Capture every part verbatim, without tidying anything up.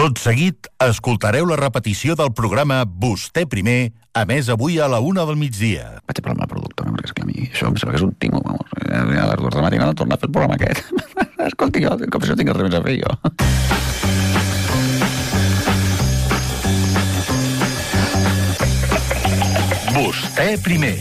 Tot seguit, escoltareu la repetició del programa Vostè Primer, emès avui a la una del migdia. Vaig a parlar amb la productora, perquè és que a mi això em sembla que és un tingo, vamos. A les dues de la matinada tornar a fer el programa aquest. Escolti, jo, com si no tinc res més a fer, jo. Vostè Primer.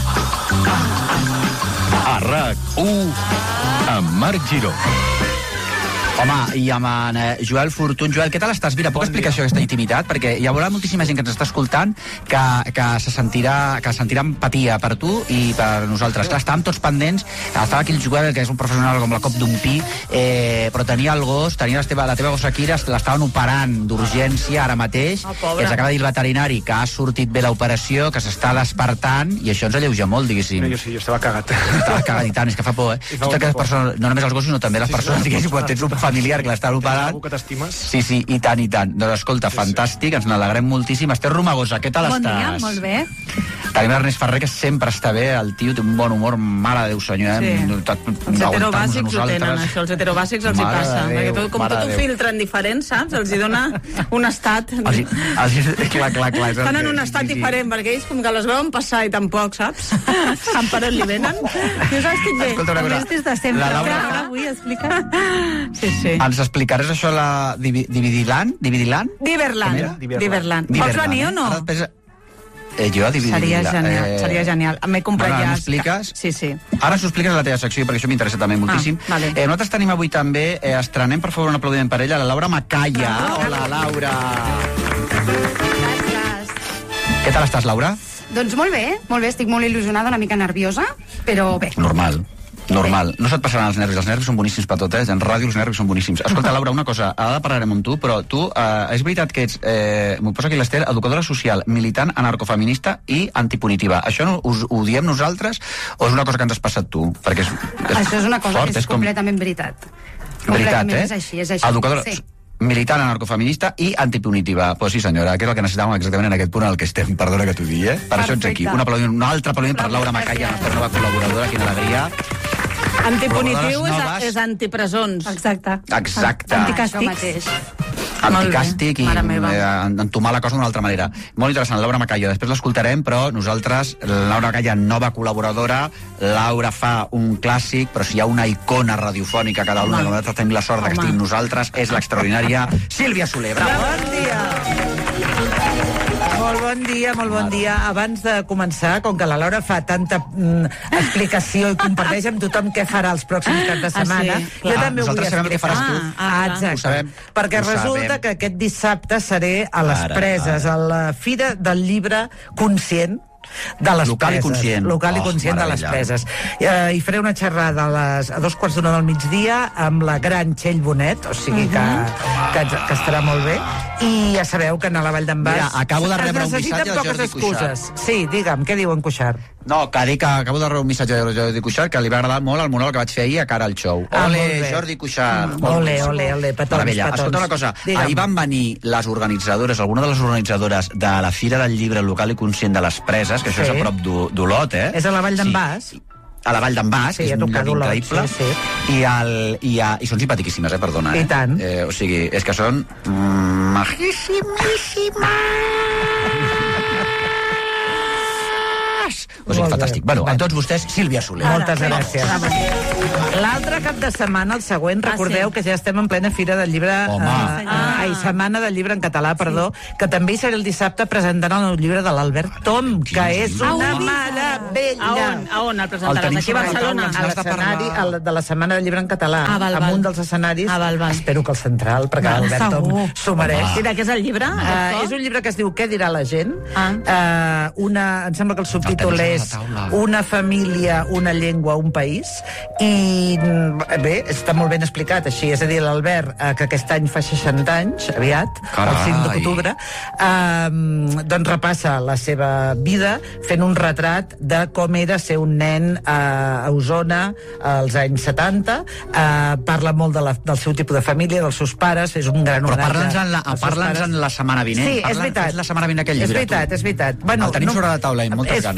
A RAC u amb Marc Giró. Home, i amb en Joel Fortuny. Joel, què tal estàs? Mira, puc explicar això, aquesta intimitat? Perquè hi haurà moltíssima gent que ens està escoltant que, que se sentirà que sentirà empatia per tu i per nosaltres. Clar, estàvem tots pendents. Estava aquí el Joel, que és un professional com la cop d'un pi, eh, però tenia el gos, tenia la teva, la teva gossa Kira, l'estaven operant d'urgència ara mateix. Oh, que ens acaba de dir el veterinari que ha sortit bé l'operació, que s'està despertant, i això ens alleuja molt, diguéssim. No, jo sí, jo estava cagat. Estava cagat i tant, és que fa por, eh? Fa por. Persones, no només els gossos, sinó també les sí, persones, sí, diguéssim, quan tens un familiar que l'està operant. Algú que t'estimes. Sí, sí, i tant, i tant. Doncs escolta, sí, fantàstic, sí. Ens n'alegrem moltíssim. Esther Romagosa, què tal bon estàs? Bon dia, molt bé. Tenim l'Ernest Ferrer, que sempre està bé, el tio té un bon humor, mare de Déu senyor, eh? Sí. Els heterobàsics ho tenen, això, els heterobàsics els hi passa. Déu, perquè tot, com tot ho filtren diferent, saps? Els hi dona un estat. Els hi, els hi, clar, clar, clar. Estan en un estat sí, diferent, sí. Perquè ells com que les veuen passar i tampoc, saps? Sant Peret li venen. Jo saps que bé. Escolta una cosa. Des de sempre. La Laura... Ara avui explica. Sí, sí. Ens explicaràs això a la Dividiland? Dividiland? Diverland. Diverland. Vols venir o no? Eh, jo, seria genial, eh... seria genial. M'he comprat bueno, ja... M'expliques? Sí, sí. Ara s'ho expliques a la teva secció, perquè això m'interessa també moltíssim. Ah, vale. eh, nosaltres tenim avui també, eh, estrenem, per favor, un aplaudiment per ella, la Laura Macaya. Ah, hola, Laura. Gràcies. Què tal estàs, Laura? Doncs molt bé, molt bé. Estic molt il·lusionada, una mica nerviosa, però bé. Normal. Normal. No se't passaran els nervis. Els nervis són boníssims per tot, eh? En ràdio els nervis són boníssims. Escolta, Laura, una cosa. Ara parlarem amb tu, però tu, eh, és veritat que ets, eh, m'ho posa aquí l'Ester, educadora social, militant, anarcofeminista i antipunitiva. Això no, us, ho diem nosaltres o és una cosa que ens has passat tu? Perquè és, és Això és una cosa fort, que és, és com... completament veritat. Veritat, eh? És així, és així. Educadora... Sí. Militant, anarcofeminista i antipunitiva. Pues sí, senyora, que és el que necessitàvem exactament en aquest punt en el que estem. Perdona que t'ho digui, eh? Per això ets aquí. Un, aplaudiment, un altre aplaudiment per Laura Macaya, la nostra nova col·laboradora. Quina alegria. Antipunitiu és, és antipresons. Exacte. Exacte. Anticàstics. Anticàstic i eh, entomar la cosa d'una altra manera. Molt interessant, Laura Macaya. Després l'escoltarem, però nosaltres, Laura Macaya, nova col·laboradora, Laura fa un clàssic, però si hi ha una icona radiofònica a Catalunya, que nosaltres tenim la sort que estigui nosaltres, és l'extraordinària Sílvia Soler. Bravo! Bon dia! Molt bon dia, molt bon dia. Abans de començar, com que la Laura fa tanta mm, explicació i comparteix amb tothom què farà els pròxims caps de setmana, ah, sí, jo també nosaltres vull sabem què faràs tu. Ah, ah, exacte. Ho sabem. Perquè ho resulta sabem. que aquest dissabte seré a les ara, Preses, ara. a la Fira del Llibre Conscient, de les local preses, i conscient. Local oh, i conscient meravella. de les preses. Eh, I faré una xerrada a, les, a dos quarts d'una del migdia amb la gran Txell Bonet, o sigui que, que, que estarà molt bé. I ja sabeu que anar a la Vall d'en Bas... Mira, acabo de rebre un missatge del Jordi excuses. Sí, digue'm, què diu en Cuixart? No, que dic que acabo de rebre un missatge de Jordi Cuixart que li va agradar molt el monòleg que vaig fer ahir a cara al show. Ah, ole, Jordi Cuixart. Mm, ole, ole, ole, petons, Meravella. petons. Escolta una cosa, digue'm. Ahir van venir les organitzadores, alguna de les organitzadores de la Fira del Llibre Local i Conscient de les Preses, que això sí. és a prop d'Olot, eh? És a la Vall d'en Bas? Sí. A la Vall d'en Bas, sí, que és un lloc increïble. Sí, sí. I, el, i, a, I són simpaticíssimes, eh? Perdona. I eh? tant. Eh, o sigui, és que són mm, majíssimes. O sigui, fantàstic. Bueno, a tots vostès, Sílvia Soler. Moltes gràcies. L'altre cap de setmana, el següent, recordeu ah, sí. que ja estem en plena Fira del Llibre... Home. Eh, ah. Ai, Setmana del Llibre en català, perdó, sí. que també hi serà el dissabte presentant el nou llibre de l'Albert Tom, que és una ah, meravella. A on? A on el presentaràs? Aquí a Barcelona? A l'escenari de la Setmana del Llibre en català. Ah, val, val. Amb un dels escenaris, ah, val, val. espero que el central, perquè val, l'Albert Tom s'ho mereix. I de què és el llibre? Uh, és un llibre que es diu Què dirà la gent? Ah. Uh, una, em sembla que el subtítol és Una família, una llengua, un país. I bé, està molt ben explicat així. És a dir, l'Albert, eh, que aquest any fa seixanta anys, aviat, Carai. el cinc d'octubre, eh, doncs repassa la seva vida fent un retrat de com era ser un nen eh, a Osona als anys setanta. Eh, parla molt de la, del seu tipus de família, dels seus pares, és un gran Però homenatge. parla'ns en, la, parla'ns en la setmana vinent. Sí, Parla, és veritat. És la setmana vinent aquell llibre. És veritat, tu. és veritat. Bueno, el tenim no, sobre la taula i amb moltes és ganes. És fantàstic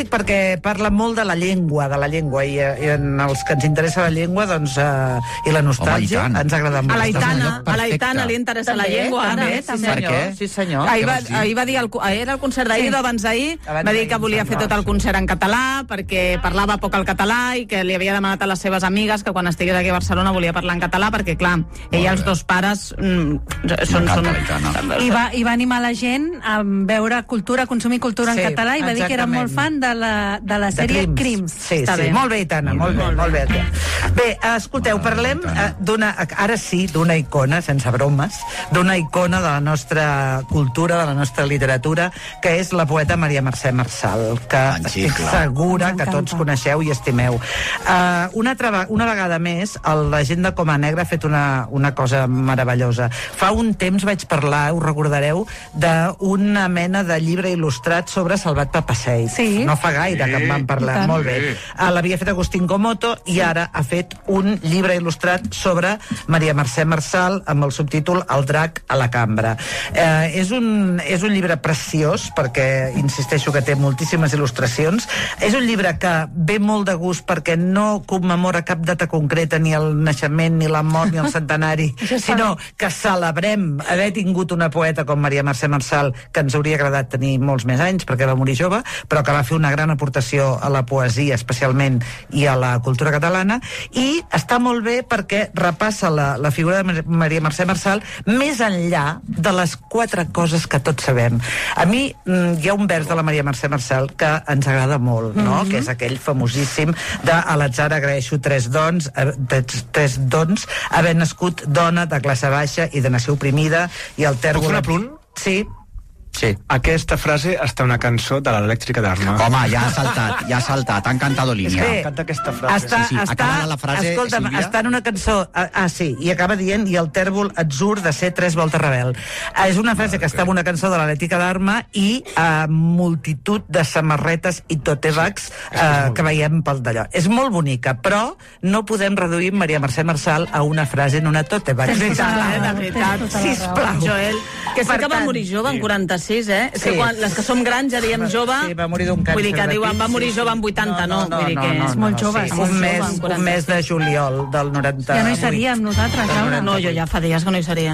fantàstic perquè parla molt de la llengua, de la llengua, i, i en els que ens interessa la llengua, doncs, eh, i la nostàlgia, Home, ens agrada molt. A l'Aitana, Perfecte. a l'Aitana li interessa la llengua, ara. També, sí, Per senyor. què? Sí, senyor. Ahir va, vols dir? ahir va dir, el, ahir era el concert d'ahir, Sí. d'abans d'ahir, Abans va dir d'ahir, que volia em fer sembla, tot el sí. concert en català, perquè parlava poc el català i que li havia demanat a les seves amigues que quan estigués aquí a Barcelona volia parlar en català, perquè, clar, ell i els dos pares mm, són... són l'Aitana. I va, I va animar la gent a veure cultura, a consumir cultura Sí, en català, i va dir que era exactament. molt fan de la, de la De sèrie Crims. Sí, Està sí, bé. molt bé, Itana, molt bé, molt bé. Bé, escolteu, parlem eh, d'una, ara sí, d'una icona, sense bromes, d'una icona de la nostra cultura, de la nostra literatura, que és la poeta Maria Mercè Marçal, que Anxicle. estic segura que tots coneixeu i estimeu. Uh, una, altra, ve- una vegada més, el- la gent de Coma Negra ha fet una, una cosa meravellosa. Fa un temps vaig parlar, us recordareu, d'una mena de llibre il·lustrat sobre Salvat per passeig. Sí. No fa gaire que en vam I parlar. tant. Molt bé. Uh, L'havia fet Agustín Comoto i ara ha fet un llibre il·lustrat sobre Maria Mercè Marçal amb el subtítol El drac a la cambra. Eh, és, un, és un llibre preciós perquè insisteixo que té moltíssimes il·lustracions. És un llibre que ve molt de gust perquè no commemora cap data concreta, ni el naixement, ni la mort, ni el centenari, sinó que celebrem haver tingut una poeta com Maria Mercè Marçal, que ens hauria agradat tenir molts més anys perquè va morir jove, però que va fer una gran aportació a la poesia especialment i a la cultura catalana, i està molt bé perquè repassa la, la figura de Maria Mercè Marçal més enllà de les quatre coses que tots sabem. A mi mm, hi ha un vers de la Maria Mercè Marçal que ens agrada molt, no? Mm-hmm. Que és aquell famosíssim de a l'atzar agraeixo tres dons, eh, tres, tres dons, haver nascut dona de classe baixa i de nació oprimida, i el tèrbol... Puc fer un apunt? Sí. Sí. Aquesta frase està una cançó de l'Elèctrica d'Arma. Home, ja ha saltat, ja ha saltat, han cantado línia. Bé, M'encanta aquesta frase. Està, Sí, sí, està, acaba la frase, escolta'm, Sílvia. està en una cançó, ah, ah, sí, i acaba dient i el tèrbol atzur de ser tres voltes rebel. Ah, és una frase que està en una cançó de l'Atlètica d'Arma i a uh, multitud de samarretes i totebags uh, que veiem pel d'allò. És molt bonica, però no podem reduir Maria Mercè Marçal a una frase en una totebag. Tens tota la Eh, de raó, veritat. tens tota la raó. Sisplau. Joel, que sí Per que va tant, morir jove, en quaranta-sis, eh? És que Sí. quan, les que som grans ja diem jove... Sí, va morir d'un càncer. Vull dir que de diuen, pit, va morir sí, jove sí. amb vuitanta, no. Vull dir que És molt jove, sí, és un, molt mes, jove, un mes de juliol del noranta. Ja no hi seria amb nosaltres, Laura. No, jo ja fa dies que no hi seria.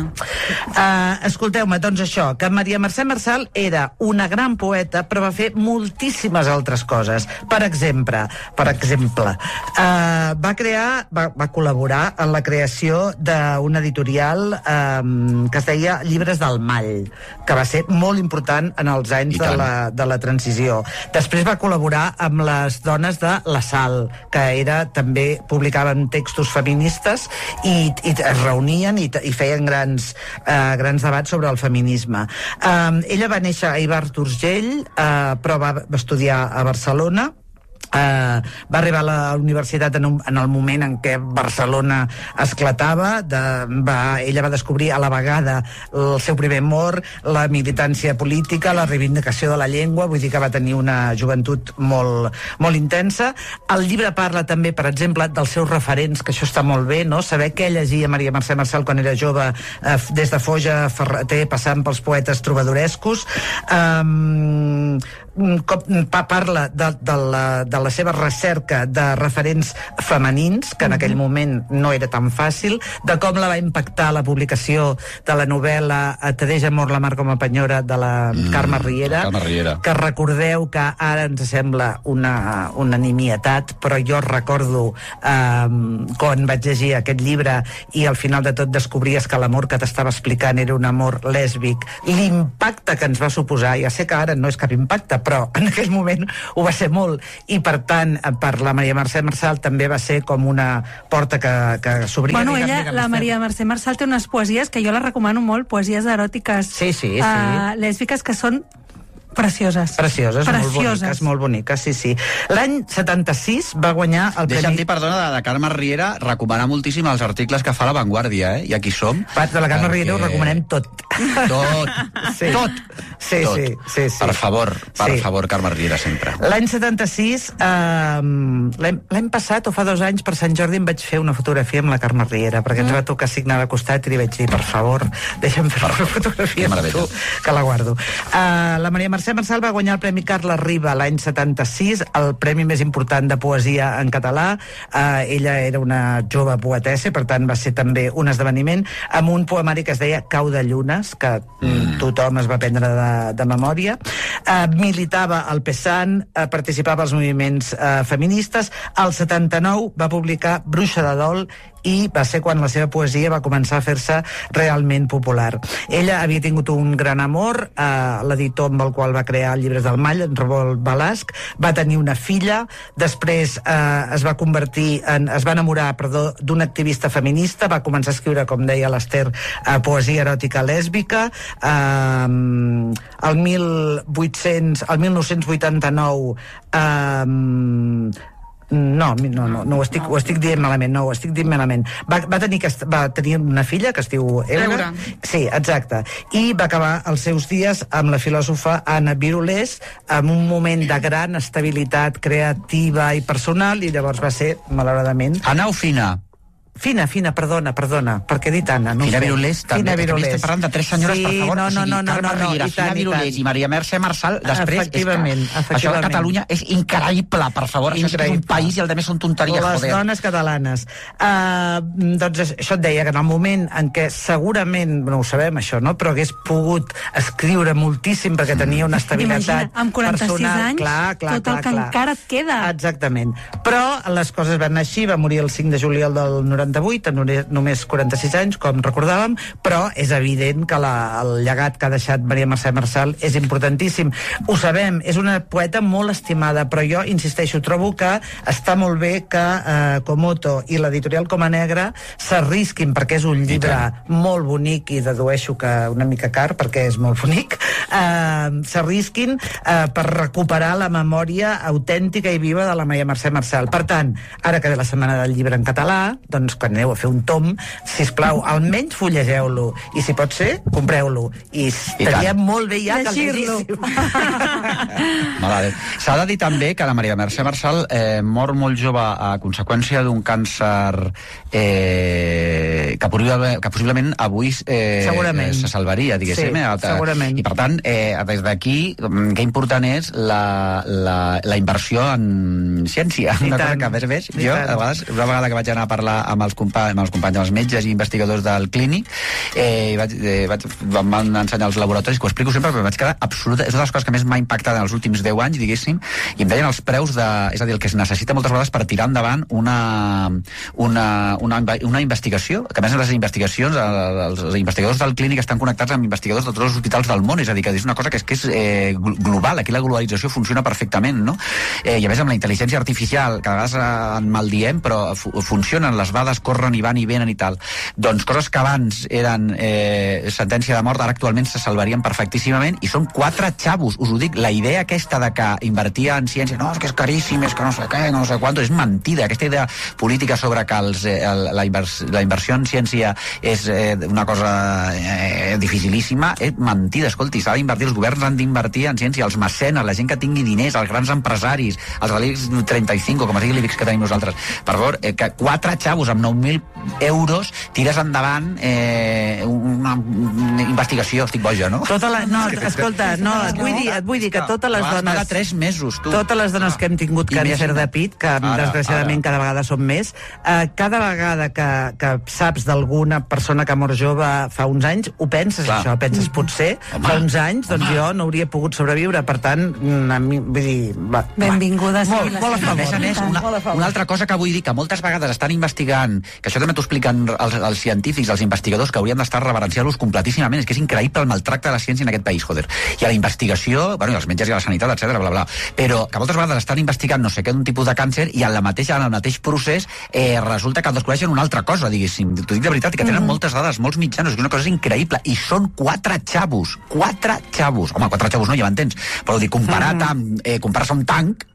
Uh, escolteu-me, doncs això, que Maria Mercè Marçal era una gran poeta, però va fer moltíssimes altres coses. Per exemple, per exemple, uh, va crear, va, va col·laborar en la creació d'una editorial um, que es deia Llibres del Mall, que va ser molt important en els anys I de tant. la, de la transició. Després va col·laborar amb les dones de La Sal, que era també publicaven textos feministes i, i es reunien i, i feien grans, eh, grans debats sobre el feminisme. Eh, ella va néixer a Ivars d'Urgell, eh, però va, va estudiar a Barcelona. Uh, va arribar a la universitat en, un, en el moment en què Barcelona esclatava, de, va, ella va descobrir a la vegada el seu primer amor, la militància política, la reivindicació de la llengua, vull dir que va tenir una joventut molt, molt intensa. El llibre parla també, per exemple, dels seus referents, que això està molt bé, no? Saber què llegia Maria Mercè Marçal quan era jove, uh, des de Foja, Ferreter, passant pels poetes trobadorescos. Um, com, pa, parla de, de, la, de la seva recerca de referents femenins, que en aquell moment no era tan fàcil, de com la va impactar la publicació de la novel·la Tadeix amor la mar com a penyora de la mm, Carme Riera, Carme Riera, que recordeu que ara ens sembla una, una nimietat, però jo recordo eh, quan vaig llegir aquest llibre i al final de tot descobries que l'amor que t'estava explicant era un amor lèsbic, l'impacte que ens va suposar, ja sé que ara no és cap impacte, però en aquell moment ho va ser molt, i per tant per la Maria Mercè Marçal també va ser com una porta que, que s'obria. Bueno, digues, ella, digues, la digues. Maria Mercè Marçal té unes poesies que jo les recomano molt, poesies eròtiques Sí, sí, sí. Uh, lèsbiques, que són precioses. Precioses, Precioses. molt boniques, molt boniques, sí, sí. L'any setanta-sis va guanyar el Deixa'm Premi... dir, perdona, de, de Carme Riera, recomanar moltíssim els articles que fa La Vanguardia, eh? I aquí som. Pat, de la Carme perquè- Riera ho recomanem tot. Tot. Sí. Tot. Sí, Tot. sí, sí, sí. Per favor, per Sí. favor, Carme Riera, sempre. L'any setanta-sis, eh, l'any l'any passat, o fa dos anys, per Sant Jordi, em vaig fer una fotografia amb la Carme Riera, perquè ens va tocar signar de costat i li vaig dir, per favor, deixa'm fer una fotografia Que amb meravella. tu, que la guardo. Uh, la Maria Mercè Mercè Marçal va guanyar el Premi Carles Riba l'any setanta-sis, el premi més important de poesia en català. Eh, ella era una jove poetessa, per tant va ser també un esdeveniment, amb un poemari que es deia Cau de Llunes, que mm. tothom es va prendre de, de memòria. Eh, militava al PESAN, eh, participava als moviments eh, feministes. Al setanta-nou va publicar Bruixa de Dol, i va ser quan la seva poesia va començar a fer-se realment popular. Ella havia tingut un gran amor, eh, l'editor amb el qual va crear el Llibres del Mall, en Robold Balasc, va tenir una filla, després eh, es va convertir en, es va enamorar, perdó, d'un activista feminista, va començar a escriure, com deia l'Ester, eh, poesia eròtica lèsbica. Eh, el mil vuit-cents, el mil nou-cents vuitanta-nou eh, No, no, no, no ho, estic, ho estic dient malament, no, ho estic dient malament. Va, va, tenir, que, va tenir una filla que es diu Eura. Sí, exacte. I va acabar els seus dies amb la filòsofa Anna Virulés, amb un moment de gran estabilitat creativa i personal, i llavors va ser, malauradament... Anna o Fina? Fina, Fina, perdona, perdona, perquè he dit Anna. No Fina Virulés, també. Fina Virulés. Estem parlant de tres senyores, sí, per favor. No, no, o sigui, no, no, no, no, i Fina Virulés i Maria Mercè Marçal, després... Efectivament, és que efectivament. això de Catalunya és increïble, per favor. Increïble. Això és un país i el de més són tonteries, Les joder. dones catalanes. Uh, doncs això et deia, que en el moment en què segurament, no ho sabem això, no? Però hagués pogut escriure moltíssim perquè tenia una estabilitat Imagina, amb quaranta-sis personal. anys, clar, clar, tot clar, el que clar. encara et queda. Exactament. Però les coses van anar així, va morir el cinc de juliol del noranta-vuit, en només quaranta-sis anys, com recordàvem, però és evident que la, el llegat que ha deixat Maria Mercè Marçal és importantíssim. Ho sabem, és una poeta molt estimada, però jo insisteixo, trobo que està molt bé que eh, Comoto i l'editorial Coma Negra s'arrisquin, perquè és un llibre molt bonic, i dedueixo que una mica car, perquè és molt bonic, eh, s'arrisquin eh, per recuperar la memòria autèntica i viva de la Maria Mercè Marçal. Per tant, ara que ve la Setmana del Llibre en català, doncs quan aneu a fer un tom, sisplau, almenys fullegeu-lo, i si pot ser, compreu-lo, i estaria molt bé ja que el llegíssiu. S'ha de dir també que la Maria Mercè Marçal eh, mor molt jove a conseqüència d'un càncer eh, que, possiblement, que possiblement avui eh, segurament. se salvaria, diguéssim. Sí, eh, segurament. I per tant, eh, des d'aquí, que important és la, la, la inversió en ciència. I una tant. cosa que, a més a més, jo, a vegades, una vegada que vaig anar a parlar amb els companys, amb els companys, els metges i investigadors del clínic, eh, vaig, eh, vaig, em van ensenyar els laboratoris, que ho explico sempre, però vaig quedar absoluta... És una de les coses que més m'ha impactat en els últims deu anys, diguéssim, i em deien els preus de... És a dir, el que es necessita moltes vegades per tirar endavant una, una, una, una investigació, que a més les investigacions, els, els investigadors del clínic estan connectats amb investigadors de tots els hospitals del món, és a dir, que és una cosa que és, que és eh, global, aquí la globalització funciona perfectament, no? Eh, I a més amb la intel·ligència artificial, que a vegades en maldiem, però fu funcionen, les dades corren i van i venen i tal. Doncs coses que abans eren eh, sentència de mort, ara actualment se salvarien perfectíssimament, i són quatre xavos, us ho dic, la idea aquesta de que invertia en ciència, no, és que és caríssim, és que no sé què, no sé quant, és mentida, aquesta idea política sobre que els, eh, el, la, invers, la inversió en ciència és eh, una cosa eh, dificilíssima, és mentida, escolti, s'ha d'invertir, els governs han d'invertir en ciència, els mecenes, la gent que tingui diners, els grans empresaris, els de l'I B E X trenta i cinc, com es digui l'I B E X que tenim nosaltres, per favor, eh, que quatre xavos amb nou mil euros tires endavant eh, una, una investigació, estic boja, no? Tota la, no, escolta, no, et vull dir, et vull dir que totes les dones... Cada tres mesos, tu. Totes les dones que hem tingut càncer de pit, que ara, desgraciadament ara. cada vegada són més, eh, cada vegada que, que saps d'alguna persona que mor jove fa uns anys, ho penses, clar. Això, penses, potser, home, fa uns anys, doncs home. jo no hauria pogut sobreviure, per tant, a mi, vull dir... Va, benvinguda va. Molt, molt a favor. A més a més, una, una altra cosa que vull dir, que moltes vegades estan investigant, que això també t'ho expliquen els, els científics, els investigadors, que haurien d'estar reverenciant-los completíssimament, és que és increïble el maltracte de la ciència en aquest país, joder. I a la investigació, bueno, i els metges i a la sanitat, etcètera, bla, bla, però que moltes vegades estan investigant no sé què d'un tipus de càncer i en, la mateixa, en el mateix procés eh, resulta que descobreixen una altra cosa, diguéssim. T'ho dic de veritat, que tenen mm. moltes dades, molts mitjans, és una cosa increïble, i són quatre xavos, quatre xavos. Home, quatre xavos no, ja m'entens, però dir, comparat mm. amb, eh, comparar-se un tanc,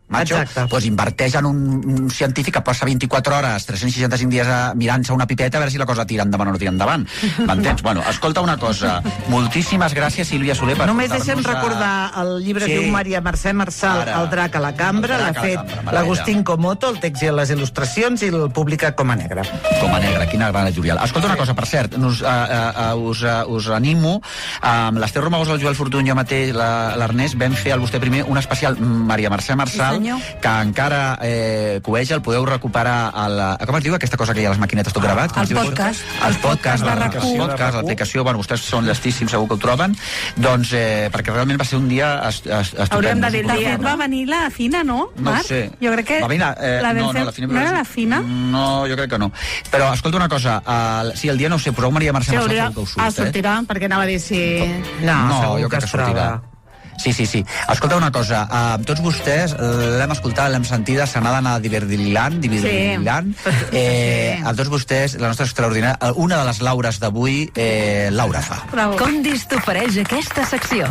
macho, Exacte. doncs inverteix en un, un científic que passa vint-i-quatre hores, tres-cents seixanta-cinc dies a, mirant-se una pipeta a veure si la cosa tira endavant o no tira endavant. M'entens? Bueno, escolta una cosa. Moltíssimes gràcies, Sílvia Soler, per Només portar-nos deixem a- recordar el llibre Sí. que diu Maria Mercè Marçal, Ara. El drac a la cambra, El l'ha drac a la fet cambra, meravella. l'Agustín Comoto, el text i les il·lustracions, i el publica com a negre. Com a negre, quina gran editorial. Escolta una cosa, per cert, nos, uh, uh, uh, us, uh, us animo, amb l'Esther Romagós, el Joel Fortuny, jo mateix, la- l'Ernest, vam fer al Vostè Primer un especial Maria Mercè Marçal, Sí, senyor. que encara eh, coeja, el podeu recuperar a la... Com es diu aquesta cosa que hi ha a les maquinetes tot gravat? Com El es diu això? podcast. El podcast, de la- RAC u. el podcast, l'aplicació, bueno, vostès són llestíssims, segur que ho troben, doncs, eh, perquè realment va ser un dia est est estupendo. Hauríem de dir De el dia, fet, va venir la Fina, no, No ho Marc? sé. Jo crec que Va venir, eh, la vam no, fer... no, la Fina no era la Fina? No, jo crec que no. Però, escolta una cosa, uh, sí, el dia no ho sé, poseu Maria Mercè Sí, Marçal, hauria... segur que us surt, Ah, eh? sortirà, perquè anava a dir si... No, No, segur jo que crec que es troba. sortirà. Sí, sí, sí. Escolta una cosa, uh, tots vostès uh, l'hem escoltat, l'hem sentida, se n'ha d'anar a Diverdiland, Diverdiland. Sí. Eh, Sí. a tots vostès, la nostra extraordinària, eh, una de les Laures d'avui, eh, Laura fa. Bravo. Condis t'ofereix aquesta secció.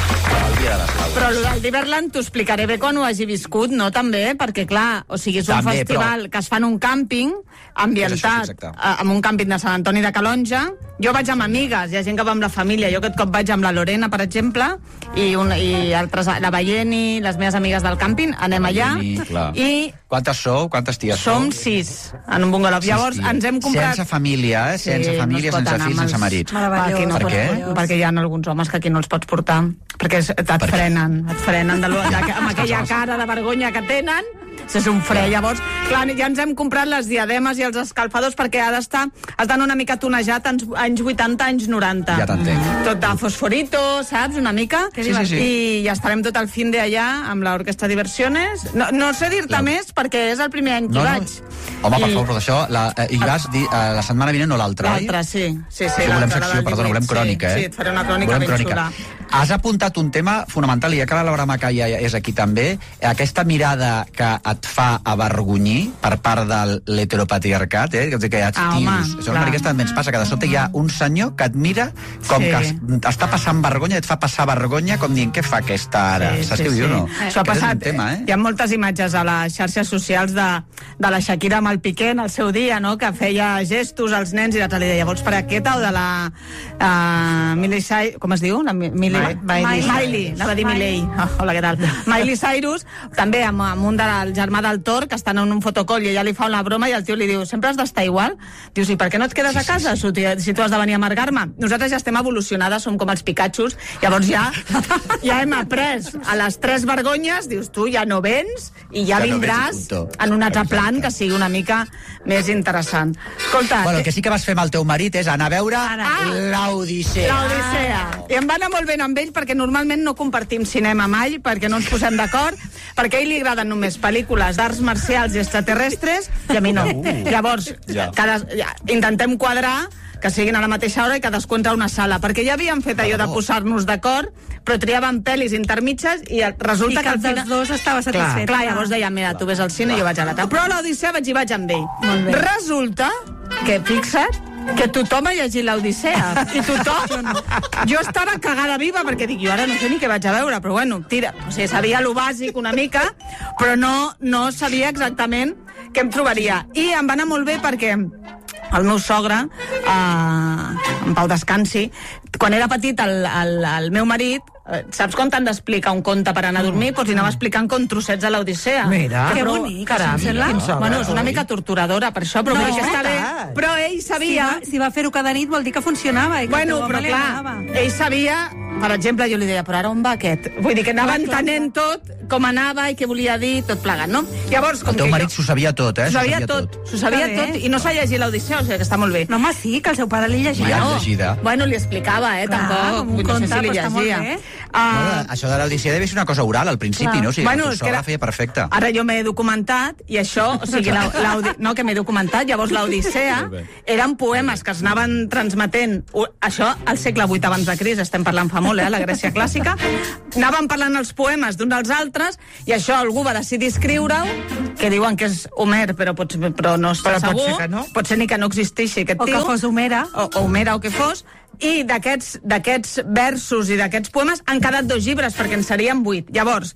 El dia de les Laures. Però el del Diverland t'ho explicaré bé quan ho hagi viscut, no? També, perquè clar, o sigui, és un També, festival però- que es fa en un càmping ambientat És això, sí, exacte. eh, en un càmping de Sant Antoni de Calonja. Jo vaig amb amigues, hi ha gent que va amb la família. Jo aquest cop vaig amb la Lorena, per exemple, i, un, i altres, la Veieni, les meves amigues del càmping, anem allà. Sí, clar. I Quantes sou? Quantes ties sou? som sis en un bungalow. Llavors Sis, ens hem comprat... Sense família, eh? Sense Sí, família, no es pot sense anar fills, amb sense els- marits. Meravellós. Aquí no Per pots- què? Perquè hi ha alguns homes que aquí no els pots portar. Perquè es- et frenen, et frenen de, lo- de, amb aquella cara de vergonya que tenen. És un fre. Llavors, clar, ja ens hem comprat les diademes i els escalfadors perquè ha d'estar, has d'anar una mica tonejat anys, anys vuitanta, anys noranta. Ja t'entenc. Tot de fosforito, saps? Una mica. Que Sí, sí, sí. I ja estarem tot el fin de allà amb l'Orquestra Diversiones. No, no sé dir-te La- més perquè és el primer any que No, hi no. vaig. Home, per I- favor, però això, la, eh, i vas dir, eh, la setmana vinent o l'altra, oi? L'altra, sí. Sí, sí, Sí, volem l'altra, la secció, del perdona, divuit, volem crònica, sí, eh? Sí, et faré una crònica Volem ben crònica. xula. Has apuntat un tema fonamental, i ja que la Laura Macà ja és aquí també, aquesta mirada que et fa avergonyir per part de l'heteropatriarcat, eh? Que hi ha Ah, home, tios. Això és una clar. mica també ens passa, que de sota hi ha un senyor que et mira com Sí. que es- està passant vergonya, et fa passar vergonya, com dient, què fa aquesta ara? Saps què vull dir o no? Això ha Aquest és passat. un tema, eh? Hi ha moltes imatges a les xarxes socials de, de la Shakira amb el Piqué en el seu dia, no? Que feia gestos als nens i l'altre li deia, vols paraqueta? O de la uh, Miley Cyrus, com es diu? La Mi- Miley? Mi- Miley. Miley, anava a dir Miley. Oh, hola, què tal? Miley Cyrus, també amb, amb un del germà del Thor, que estan en un fotocoll i ella li fa una broma i el tio li diu, sempre has d'estar igual? Dius, i per què no et quedes a casa si, si tu has de venir a amargar-me? Nosaltres ja estem evolucionades, som com els Pikachus, llavors ja, ja hem après a les tres vergonyes, dius, tu ja no vens i ja, Ja no vindràs vens i punto. en un altre Exacte. plan que sigui una mica més interessant. Escolta, Bueno, el que sí que vas fer amb el teu marit és anar a veure l'Odissea. l'Odissea. I em va anar molt bé amb ell perquè normalment no compartim cinema mai, perquè no ens posem d'acord, perquè a ell li agraden només pel·lícules d'arts marcials i extraterrestres i a mi no. Llavors, Ja. cada, ja, intentem quadrar que siguin a la mateixa hora i cadascú entra a una sala, perquè ja havíem fet allò de posar-nos d'acord, però triàvem pel·lis intermitges i I resulta que que al els dels final... dos estava satisfet. Clar, llavors deia, mira, tu ves al cine i jo vaig a l'altre. Però a l'Odissea vaig i vaig amb ell. Molt bé. Resulta que, fixa't, que tothom ha llegit l'Odissea. I tothom... Jo estava cagada viva perquè dic, jo ara no sé ni què vaig a veure, però bueno, tira. O sigui, sabia lo bàsic una mica, però no, no sabia exactament què em trobaria. I em va anar molt bé perquè el meu sogre, eh, en Pau Descansi, quan era petit, el, el, el meu marit, eh, saps quan t'han d'explicar un conte per anar a dormir? Doncs li anava explicant com trossets de l'Odissea. Mira. Que Però- bonic, caram, això em sembla. quin sogre. Bueno, és una mica torturadora per això, però No, vull dir que està bé. veritat. Però ell Si sabia... va, si va fer-ho cada nit vol dir que funcionava. I que Bueno, al teu home però li clar, agradava. ell sabia, per exemple, jo li deia, però ara on va aquest? Vull dir que anava Clar, clar, entenent tot, com anava i què volia dir, tot plegat, no? Llavors, com El teu que marit jo... s'ho sabia tot, eh? S'ho sabia tot, s'ho sabia Està bé. tot, i no s'ha llegit l'Odissea, o sigui que està molt bé. No, home, sí, que el seu pare li llegia. Bueno. llegida. Bueno, li explicava, eh, Clar, tampoc. com un Vull dir, no sé conte, si li però està molt llegia. bé. Ah, No, això de l'Odissea deve ser una cosa oral al principi, clar. no? O sigui, Bueno, el és teu que sogre era- feia perfecte. Ara jo m'he documentat i això, o sigui, la, la, no, que m'he documentat, llavors l'Odissea Molt bé. eren poemes que es anaven transmetent, u- això al segle vuit abans de Cris, estem parlant fa molt, eh, la Grècia clàssica, anaven parlant els poemes d'un dels altres i això algú va decidir escriure-ho, que diuen que és Homer, però, pot, però no està Però pot segur, ser que no. pot ser ni que no existeixi aquest O que tio, fos Homera. o, o Homera o que fos, i d'aquests d'aquests versos i d'aquests poemes han quedat dos llibres, perquè en serien vuit. Llavors,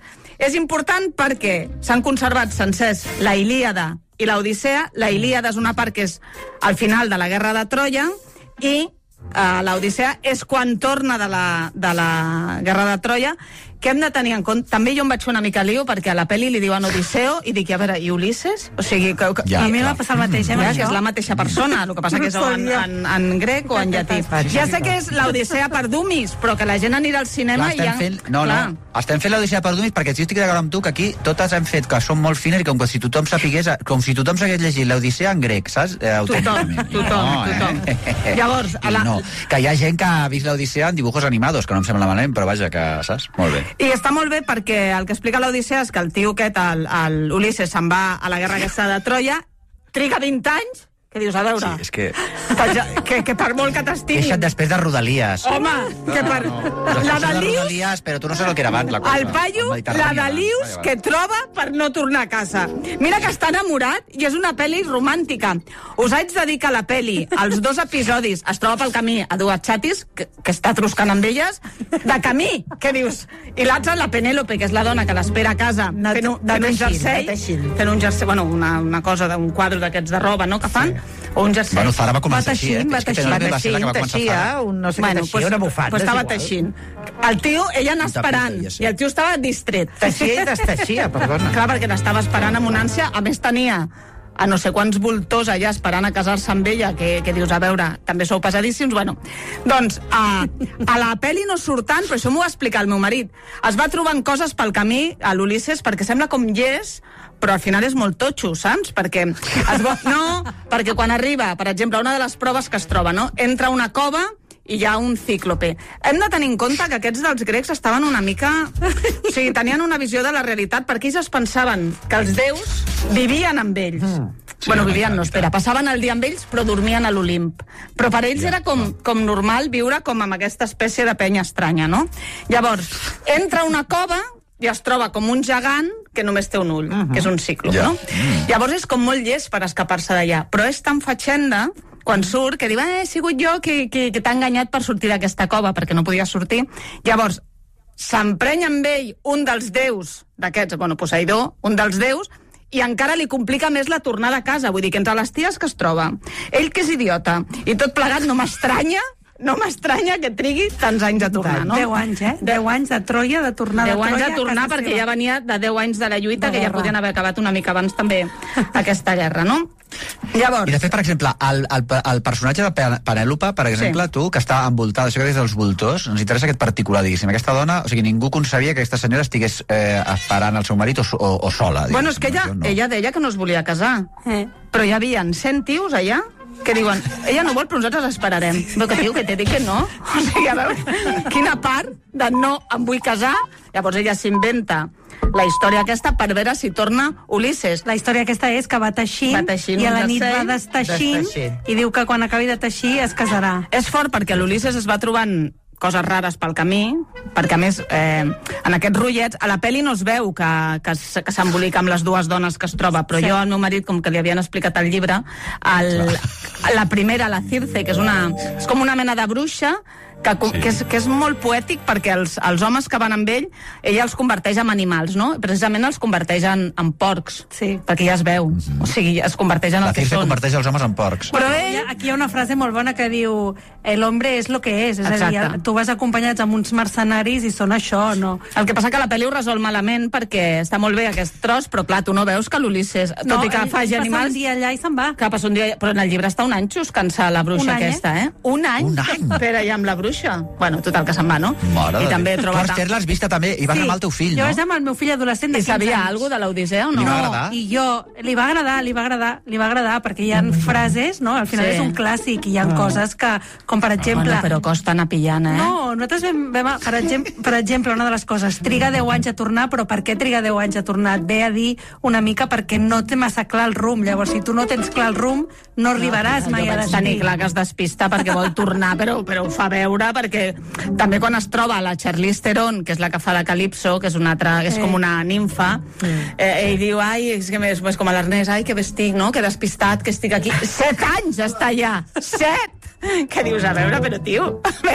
És important perquè s'han conservat sencers la Ilíada i la Odissea. La Ilíada és una part que és al final de la Guerra de Troia i eh, la Odissea és quan torna de la, de la Guerra de Troia. Què hem de tenir en compte? També jo em vaig fer una mica lío perquè a la pel·li li diuen Odisseo i dic, a veure, i Ulisses? O sigui, que, que, ja, a mi em va passar el mateix, eh, ja, això? que és la mateixa persona, el que passa que és en, en, en grec o en llatí. Ja sé que és l'Odissea per Dummies, però que la gent anirà al cinema clar, i ja... Fent, no, clar. no, estem fent l'Odissea per Dummies perquè jo estic d'acord amb tu que aquí totes hem fet que som molt fines i com si tothom sapigués, com si tothom s'hagués llegit l'Odissea en grec, saps? Eh, tothom, tothom, no, tothom. Eh? Llavors, a la... no, que hi ha gent que ha vist l'Odissea en dibujos animados, que no em sembla malament, però vaja, que saps? Molt bé. I està molt bé perquè el que explica l'Odissea és que el tio aquest, el, el Ulisses, se'n va a la guerra aquesta de Troia, triga vint anys, que dius, a veure... Sí, és que... Que, que per molt que t'estimin... Queixa't després de Rodalies. Home, no, que per... No, no. La de de Lius... Rodalies, però tu no saps el que era abans, la cosa. El paio, la de Lius, que troba per no tornar a casa. Mira que està enamorat i és una pel·li romàntica. Us haig de dir que la pel·li, els dos episodis, es troba pel camí a dues xatis, que, que està troscant amb elles, de camí, què dius? I l'altra, la Penèlope, que és la dona que l'espera a casa, No, fent un, fent un jersei, fent un jersei, bueno, una, una cosa d'un quadre d'aquests de roba, no?, que fan, sí. O un jersei. Bueno, Zara va començar així, així, eh? va És que teixint, Penélope va va ser la que va teixint, començar Zara. un no sé què Bueno, teixia, pues, una bufanda, pues és estava igual. teixint. El tio, ella anava esperant, Punta, punta, i el tio estava distret. Teixia i desteixia, perdona. Clar, perquè l'estava esperant amb una ànsia, a més tenia a no sé quants voltors allà esperant a casar-se amb ella, que, que dius, a veure, també sou pesadíssims, bueno. Doncs, a, a la pel·li no surt tant, però això m'ho va explicar el meu marit. Es va trobant coses pel camí a l'Ulisses, perquè sembla com llest, però al final és molt totxo, saps? Perquè es va... No, perquè quan arriba, per exemple, una de les proves que es troba, no? Entra a una cova i hi ha un cíclope. Hem de tenir en compte que aquests dels grecs estaven una mica... O sigui, tenien una visió de la realitat, perquè ells es pensaven que els déus vivien amb ells. Mm. Sí, bueno, vivien, no, espera, passaven el dia amb ells, però dormien a l'Olimp. Però per ells era com, com normal viure com amb aquesta espècie de penya estranya, no? Llavors, entra a una cova i es troba com un gegant que només té un ull, uh -huh. que és un cíclop, yeah. no? Mm. Llavors és com molt llest per escapar-se d'allà, però és tan fatxenda quan surt que diu, eh, he sigut jo que, que, que t'ha enganyat per sortir d'aquesta cova, perquè no podia sortir. Llavors, s'emprenya amb ell un dels déus d'aquests, bueno, Poseidó, un dels déus, i encara li complica més la tornada a casa. Vull dir que entre les ties que es troba, ell que és idiota, i tot plegat no m'estranya no m'estranya que trigui tants anys a tornar, no? Deu anys, eh? Deu anys de Troia, de tornar de Deu Troia. anys a tornar, perquè seva. ja venia de deu anys de la lluita, de que ja guerra. podien haver acabat una mica abans també aquesta guerra, no? Llavors... I de fet, per exemple, el, el, el personatge de Penèlope, per exemple, sí. tu, que està envoltada, això que dius dels voltors, ens interessa aquest particular, diguéssim. Aquesta dona, o sigui, ningú concebia que aquesta senyora estigués eh, esperant el seu marit o, o, o sola. Bueno, és que ella, no. ella deia que no es volia casar, eh. però hi havia cent tios allà que diuen, ella no vol, però nosaltres esperarem. Veu que tio, que t'he dit que no. O sigui, a veure, quina part de no em vull casar? Llavors ella s'inventa la història aquesta per veure si torna Ulisses. La història aquesta és que va teixint, va teixint i a la un nit jersei, va desteixint, desteixint i diu que quan acabi de teixir es casarà. És fort perquè l'Ulisses es va trobant coses rares pel camí, perquè a més eh, en aquests rotllets, a la pel·li no es veu que, que, que s'embolica amb les dues dones que es troba, però sí. jo al meu marit, com que li havien explicat el llibre, el, la primera, la Circe, que és, una, és com una mena de bruixa, que, sí. que, és, que és molt poètic perquè els, els homes que van amb ell, ella els converteix en animals, no? Precisament els converteix en, en porcs, sí. perquè ja es veu, mm-hmm. o sigui, es converteix en la el que són. La Circe converteix els homes en porcs. Però ell... Aquí hi ha una frase molt bona que diu el hombre és lo que és, és Exacte. a dir, tu vas acompanyats amb uns mercenaris i són això, no? El que passa que la pel·li ho resol malament perquè està molt bé aquest tros, però clar, tu no veus que l'Ulisses, no, tot i que faci animals... No, un dia allà i se'n va. Que passa un dia... Però en el llibre està un any xuscant-se la bruixa un any, aquesta, eh? Un any? Un any? Espera, ja amb la bruixa. Bueno, total, que se'n va, no? Mare I també troba... Tu, Esther, l'has vista també, i vas sí, amb el teu fill, jo no? vaig amb el meu fill adolescent de I quinze anys. sabia alguna cosa de l'Odissea o no? Li va No, agradar? i jo... Li va agradar, li va agradar, li va agradar, perquè hi ha frases, no? Al final Sí. és un clàssic, i hi ha coses que, com per exemple... Bueno, però costa anar pillant, eh? No, nosaltres vam, vam a- per, exemple, per exemple, una de les coses, triga deu anys a tornar, però per què triga deu anys a tornar? Et ve a dir una mica perquè no té massa clar el rumb. Llavors, si tu no tens clar el rumb, no arribaràs mai a vaig destí. tenir clar que es despista perquè vol tornar, però, però ho fa veure, perquè també quan es troba la Charlize Theron, que és la que fa de Calypso, que és una altra, és com una nimfa, eh, ell diu, ai, és que és, és com a l'Ernest, ai, que bé estic, no?, que despistat, que estic aquí. Set anys està allà! Set! Que dius, a veure, però tio, però que,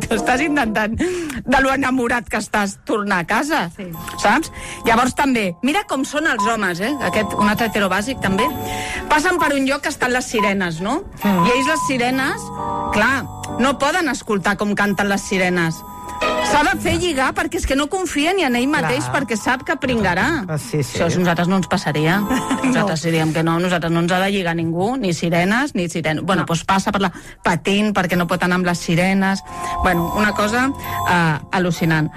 tu estàs intentant de lo enamorat que estàs tornar a casa, sí. Saps? Llavors també, mira com són els homes, eh? Aquest, un altre hetero bàsic també, passen per un lloc que estan les sirenes, no? Mm. I ells les sirenes, clar, no poden escoltar com canten les sirenes. S'ha de fer lligar perquè és que no confia ni en ell mateix. Clar. Perquè sap que pringarà. Ah, sí, sí. Això a nosaltres no ens passaria. Nosaltres no. Diríem que no, nosaltres no ens ha de lligar ningú, ni sirenes, ni sirenes. Bueno, no. Doncs passa per la patint perquè no pot anar amb les sirenes. Bueno, una cosa uh, al·lucinant.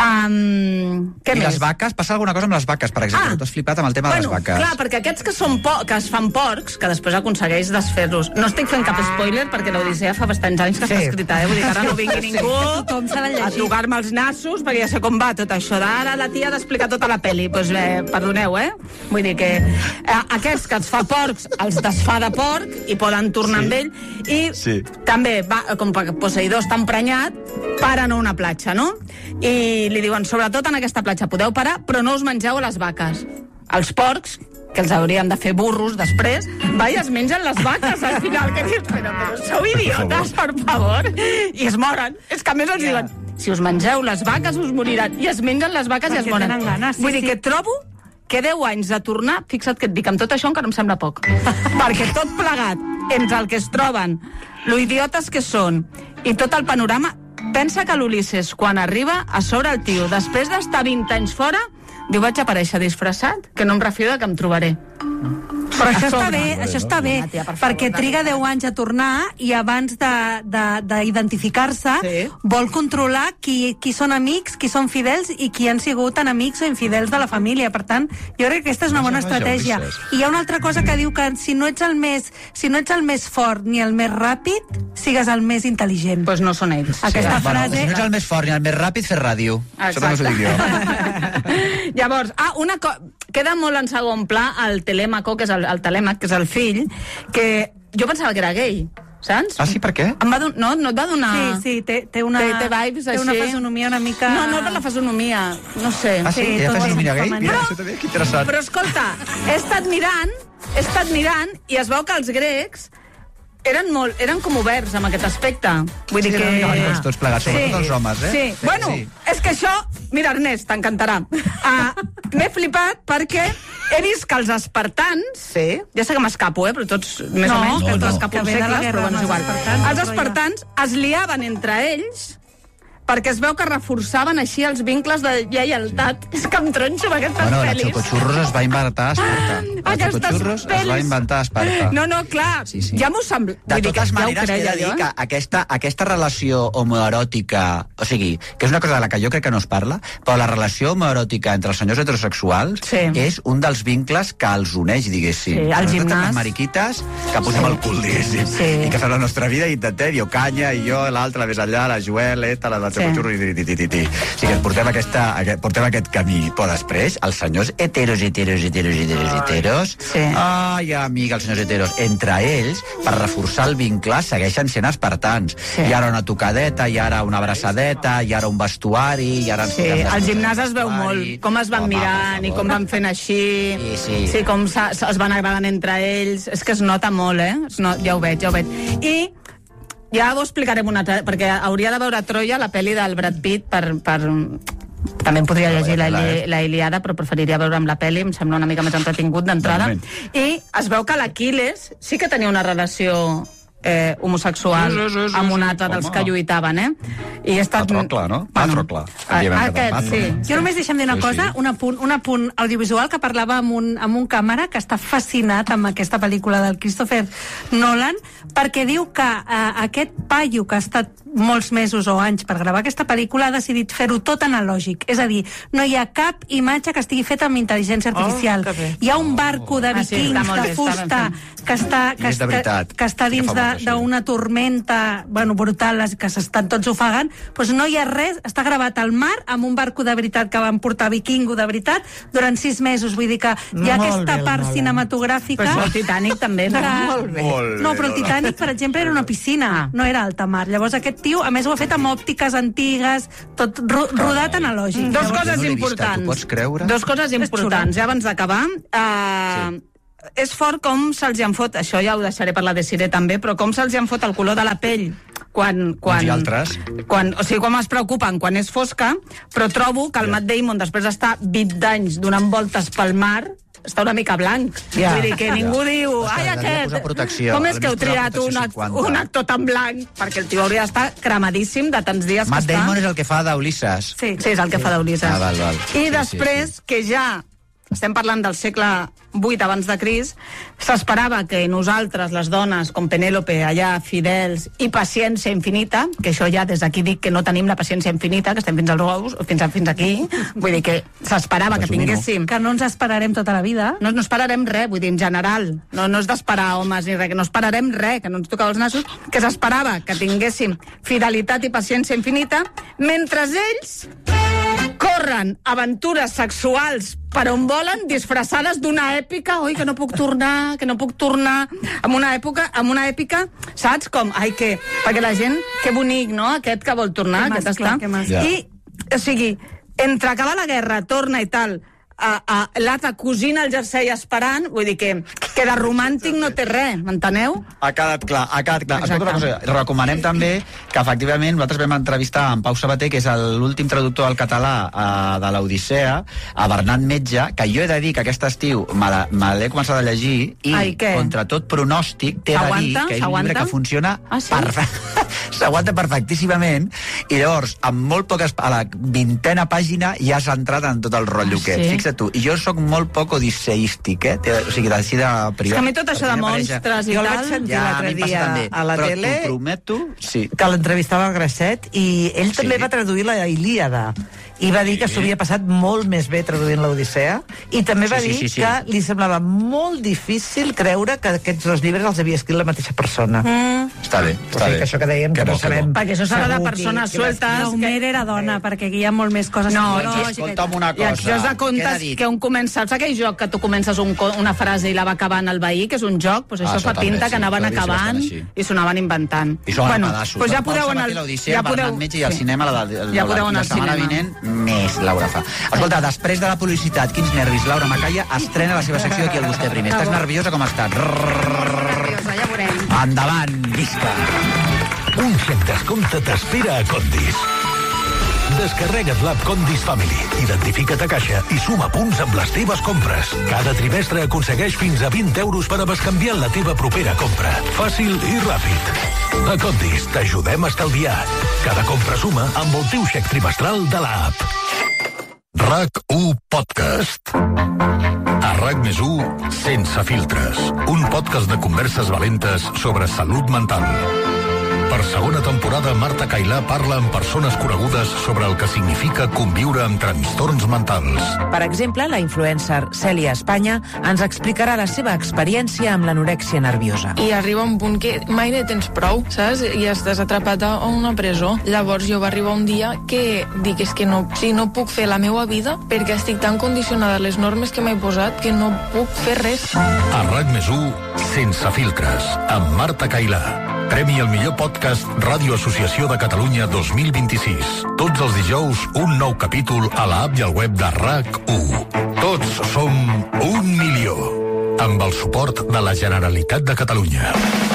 Um, què I més? les vaques? Passa alguna cosa amb les vaques, per exemple? Ah. T'has flipat amb el tema bueno, de les vaques. Clar, perquè aquests que, són po que es fan porcs, que després aconsegueix desfer-los. No estic fent cap spoiler perquè l'Odissea fa bastants anys que sí. Està escrita, eh? Vull dir que ara no vingui ningú a tocar-me els nassos, perquè ja sé com va tot això d'ara la tia ha d'explicar tota la pel·li. Doncs bé, perdoneu, eh? Vull dir que eh, aquests que els fa porcs els desfà de porc i poden tornar sí. Amb ell i sí. També, va, com Poseidó està emprenyat, paren a una platja, no? I li diuen, sobretot en aquesta platja podeu parar, però no us mengeu a les vaques. Els porcs, que els haurien de fer burros després, va i es mengen les vaques al final, que dius, però, però sou idiotes, per favor, i es moren. És que a més els yeah. diuen, si us mengeu les vaques us moriran, i es mengen les vaques perquè i es moren. Ganes, sí, vull dir sí. Que trobo que deu anys de tornar, fixa't que et dic, amb tot això encara em sembla poc, perquè tot plegat, entre el que es troben, lo idiotes que són, i tot el panorama, pensa que l'Ulisses, quan arriba, a sobre el tio, després d'estar vint anys fora, diu, vaig aparèixer disfressat, que no em refio de que em trobaré. Però això està bé, això està bé, tia, per favor, perquè triga deu anys a tornar i abans d'identificar-se sí. Vol controlar qui, qui són amics, qui són fidels i qui han sigut enemics o infidels de la família. Per tant, jo crec que aquesta és una bona estratègia. I hi ha una altra cosa que diu que si no ets el més, si no ets el més fort ni el més ràpid, sigues el més intel·ligent. Doncs pues no són ells. Aquesta sí, frase... Bueno, si no ets el més fort ni el més ràpid, fer ràdio. Exacte. Això també us ho dic jo. Llavors, ah, una cosa... Queda molt en segon pla el Telèmaco, que és el, el Telèmac, que és el fill, que jo pensava que era gay, saps? Ah, sí? Per què? Em va don... No, no et va donar... Sí, sí, té, té una... Té, té vibes té així. una fisonomia una mica... No, no per la fisonomia, no sé. Ah, sí? Hi ha fisonomia gay? Mira, però, això també, que interessant. Però escolta, he estat mirant, he estat mirant, i es veu que els grecs eren molt, eren com oberts amb aquest aspecte. Vull dir sí, que... No, no, tots plegats, sí. Sobretot els homes, eh? Sí, sí. Bueno, sí. És que això... Mira, Ernest, t'encantarà. Uh, M'he flipat perquè he vist que els espartans... Sí. Ja sé que m'escapo, eh? Però tots, més no, o menys, no, que no. escapo que segles, guerra, però bueno, és igual. Espartans, els espartans es liaven entre ells perquè es veu que reforçaven així els vincles de lleialtat. És que em tronxo amb aquestes bueno, pel·lis. Bueno, la Xocochurros es va inventar a Esparta. La Xocochurros es va inventar a Esparta. No, no, clar, sí, sí. Ja m'ho sembla. De totes maneres, ja he de dir que aquesta, aquesta relació homoeròtica, o sigui, que és una cosa de la que jo crec que no es parla, però la relació homoeròtica entre els senyors heterosexuals sí. És un dels vincles que els uneix, diguéssim. Sí, al gimnàs. Les mariquites que posem sí. El cul, diguéssim. Sí. I que fem la nostra vida i intentem, jo canya, i jo, l'altra, la més enllà, la Joeleta, la de Xocochurros, sí. i ti, ti, ti, ti. O sigui, portem, aquesta, aquest, portem aquest camí. Però després, els senyors heteros, heteros, heteros, heteros, heteros... Sí. Ai, amiga, els senyors heteros. Entre ells, per reforçar el vincle, segueixen sent espartans. Sí. I ara una tocadeta, i ara una abraçadeta, i ara un vestuari, i ara... Sí, al gimnàs es veu molt com es van Home, mirant i com van fent així. Sí, sí. Sí, com es van agradant entre ells. És que es nota molt, eh? Es not... Ja ho veig, ja ho veig. I... Ja ho explicarem una altra, perquè hauria de veure Troia, la pel·li del Brad Pitt, per... per... També em podria llegir la, la Ilíada, però preferiria veure amb la pel·li, em sembla una mica més entretingut d'entrada. I es veu que l'Aquiles sí que tenia una relació eh, homosexual sí, sí, sí, amb un altre dels que lluitaven, eh? I he estat... Patrocla, no? Patrocla. Bueno, aquest, sí. Jo només deixem dir una cosa, sí, sí. Un, apunt, un apunt audiovisual que parlava amb un, amb un càmera que està fascinat amb aquesta pel·lícula del Christopher Nolan, perquè diu que eh, aquest paio que ha estat molts mesos o anys per gravar aquesta pel·lícula ha decidit fer-ho tot analògic. És a dir, no hi ha cap imatge que estigui feta amb intel·ligència artificial. Oh, hi ha un barco de vikings, ah, sí, de fusta, que està, que, està, que està dins d'una tormenta bueno, brutal, que s'estan tots ofegant, doncs no hi ha res, està gravat al mar amb un barco de veritat que van portar vikingo de veritat durant sis mesos. Vull dir que hi ha molt aquesta bé, part cinematogràfica... Però el Titanic també, no? Que... Molt bé. No, però el Titanic, per exemple, era una piscina, ah. no era alta mar. Llavors aquest tio, a més ho ha fet amb òptiques antigues, tot ro rodat analògic. Mm. Dos Llavors, coses no importants. Vista, tu pots creure? Dos coses importants, ja abans d'acabar. Uh, sí. és fort com se'ls en fot, això ja ho deixaré per la Desiree també, però com se'ls en fot el color de la pell quan... quan Uns i altres. Quan, o sigui, com es preocupen quan és fosca, però trobo que el Matt Damon, després d'estar vint anys donant voltes pel mar, està una mica blanc. Ja. Vull dir que ningú Ja. diu, Està, ai, hauria de aquest, posar protecció. com és que heu Hauria de posar triat un, protecció act- cinquanta. un actor tan blanc? Perquè el tio hauria d'estar cremadíssim de tants dies Matt que està. Damon és el que fa d'Ulisses. Sí, sí, és el que fa d'Ulisses. Ah, val, val. I Sí, després, sí, que ja estem parlant del segle vuit abans de Crist, s'esperava que nosaltres, les dones, com Penèlope, allà, fidels i paciència infinita, que això ja des d'aquí dic que no tenim la paciència infinita, que estem fins als ous, fins, a, fins aquí, vull dir que s'esperava que tinguéssim... Que no ens esperarem tota la vida. No, no esperarem res, vull dir, en general. No, no és d'esperar homes ni res, que no esperarem res, que no ens toqueu els nassos, que s'esperava que tinguéssim fidelitat i paciència infinita, mentre ells corren aventures sexuals per on volen, disfressades d'una èpica, oi, que no puc tornar, que no puc tornar, amb una època, amb una èpica, saps com? Ai, que... Perquè la gent, que bonic, no?, aquest que vol tornar, Que aquest mascle, està. que mascle. I, o sigui, entre acabar la guerra, torna i tal, a, a l'altre cosint el jersei esperant, vull dir que, que de romàntic no té res, m'enteneu? Ha quedat clar, ha quedat clar. Escolta una cosa, recomanem també que efectivament nosaltres vam entrevistar en Pau Sabater, que és l'últim traductor al català eh, de l'Odissea, a Bernat Metge, que jo he de dir que aquest estiu me la- me l'he començat a llegir i, Ai, què? contra tot pronòstic, t'he de dir S'aguanta? que és un llibre S'aguanta? que funciona Ah, sí? perfecte. S'aguanta perfectíssimament i llavors, amb molt poques... a la vintena pàgina ja has entrat en tot el rotllo Ah, aquest. sí? Fixa't tu. I jo sóc molt poc odisseístic, eh? Té- O sigui, d'així de És privat. que a mi tot això de Perquè m'apareix- monstres i Jo el vaig tal... sentir Ja, a l'altre mi em passa dia també. a la Però tele, t'ho prometo, sí. que l'entrevistava el Grasset, i ell Sí. també va traduir la Ilíada, i va dir que s'ho havia passat molt més bé traduint l'Odissea, i també va Sí, sí, dir sí, sí. que li semblava molt difícil creure que aquests dos llibres els havia escrit la mateixa persona. Mm. Està bé, O està sigui, bé. que això que dèiem, que, bo, no sabem... Perquè això serà de segur persones qui- qui va sueltes. La Homer era dona, perquè aquí hi ha molt més coses No, psicològiques i i escolta'm tal. una I aquí cosa. us de Què he comptes de dir? que un comença... Saps aquell joc que tu comences un, co- una frase i la va acabant el veí, que és un joc? Pues Ah, això això fa també, pinta sí. que anaven L'Odissea acabant bastant així. i s'ho anaven inventant. I són bueno, a pedaços. pues ja El Pau podeu anar... Sabater, l'Odissea, Bernat Metge i al sí. cinema la, la, Ja la, podeu la anar al setmana cinema. vinent més Laura fa. Escolta, després de la publicitat, quins nervis, Laura Macaya estrena la seva secció aquí al Vostè Primer. Estàs nerviosa com estàs? Nerviosa, ja veurem. Endavant, visca! Un xec descompte t'espera a Condis. Descarrega't l'app Condis Family, identifica't a caixa i suma punts amb les teves compres. Cada trimestre aconsegueix fins a vint euros per a bescanviar la teva propera compra. Fàcil i ràpid. A Condis t'ajudem a estalviar. Cada compra suma amb el teu xec trimestral de l'app. R A C u Podcast. A R A C més u, sense filtres. Un podcast de converses valentes sobre salut mental. Per segona temporada, Marta Cailà parla amb persones conegudes sobre el que significa conviure amb trastorns mentals. Per exemple, la influencer Cèlia Espanya ens explicarà la seva experiència amb l'anorèxia nerviosa. I arriba un punt que mai ne tens prou, saps? I estàs atrapat a una presó. Llavors jo va arribar un dia que dic, és que no, si no puc fer la meva vida perquè estic tan condicionada a les normes que m'he posat que no puc fer res. A R A C més u, sense filtres, amb Marta Cailà. Premi al millor podcast Ràdio Associació de Catalunya dos mil vint-i-sis. Tots els dijous, un nou capítol a l'app i al web de R A C u. Tots som un milió. Amb el suport de la Generalitat de Catalunya.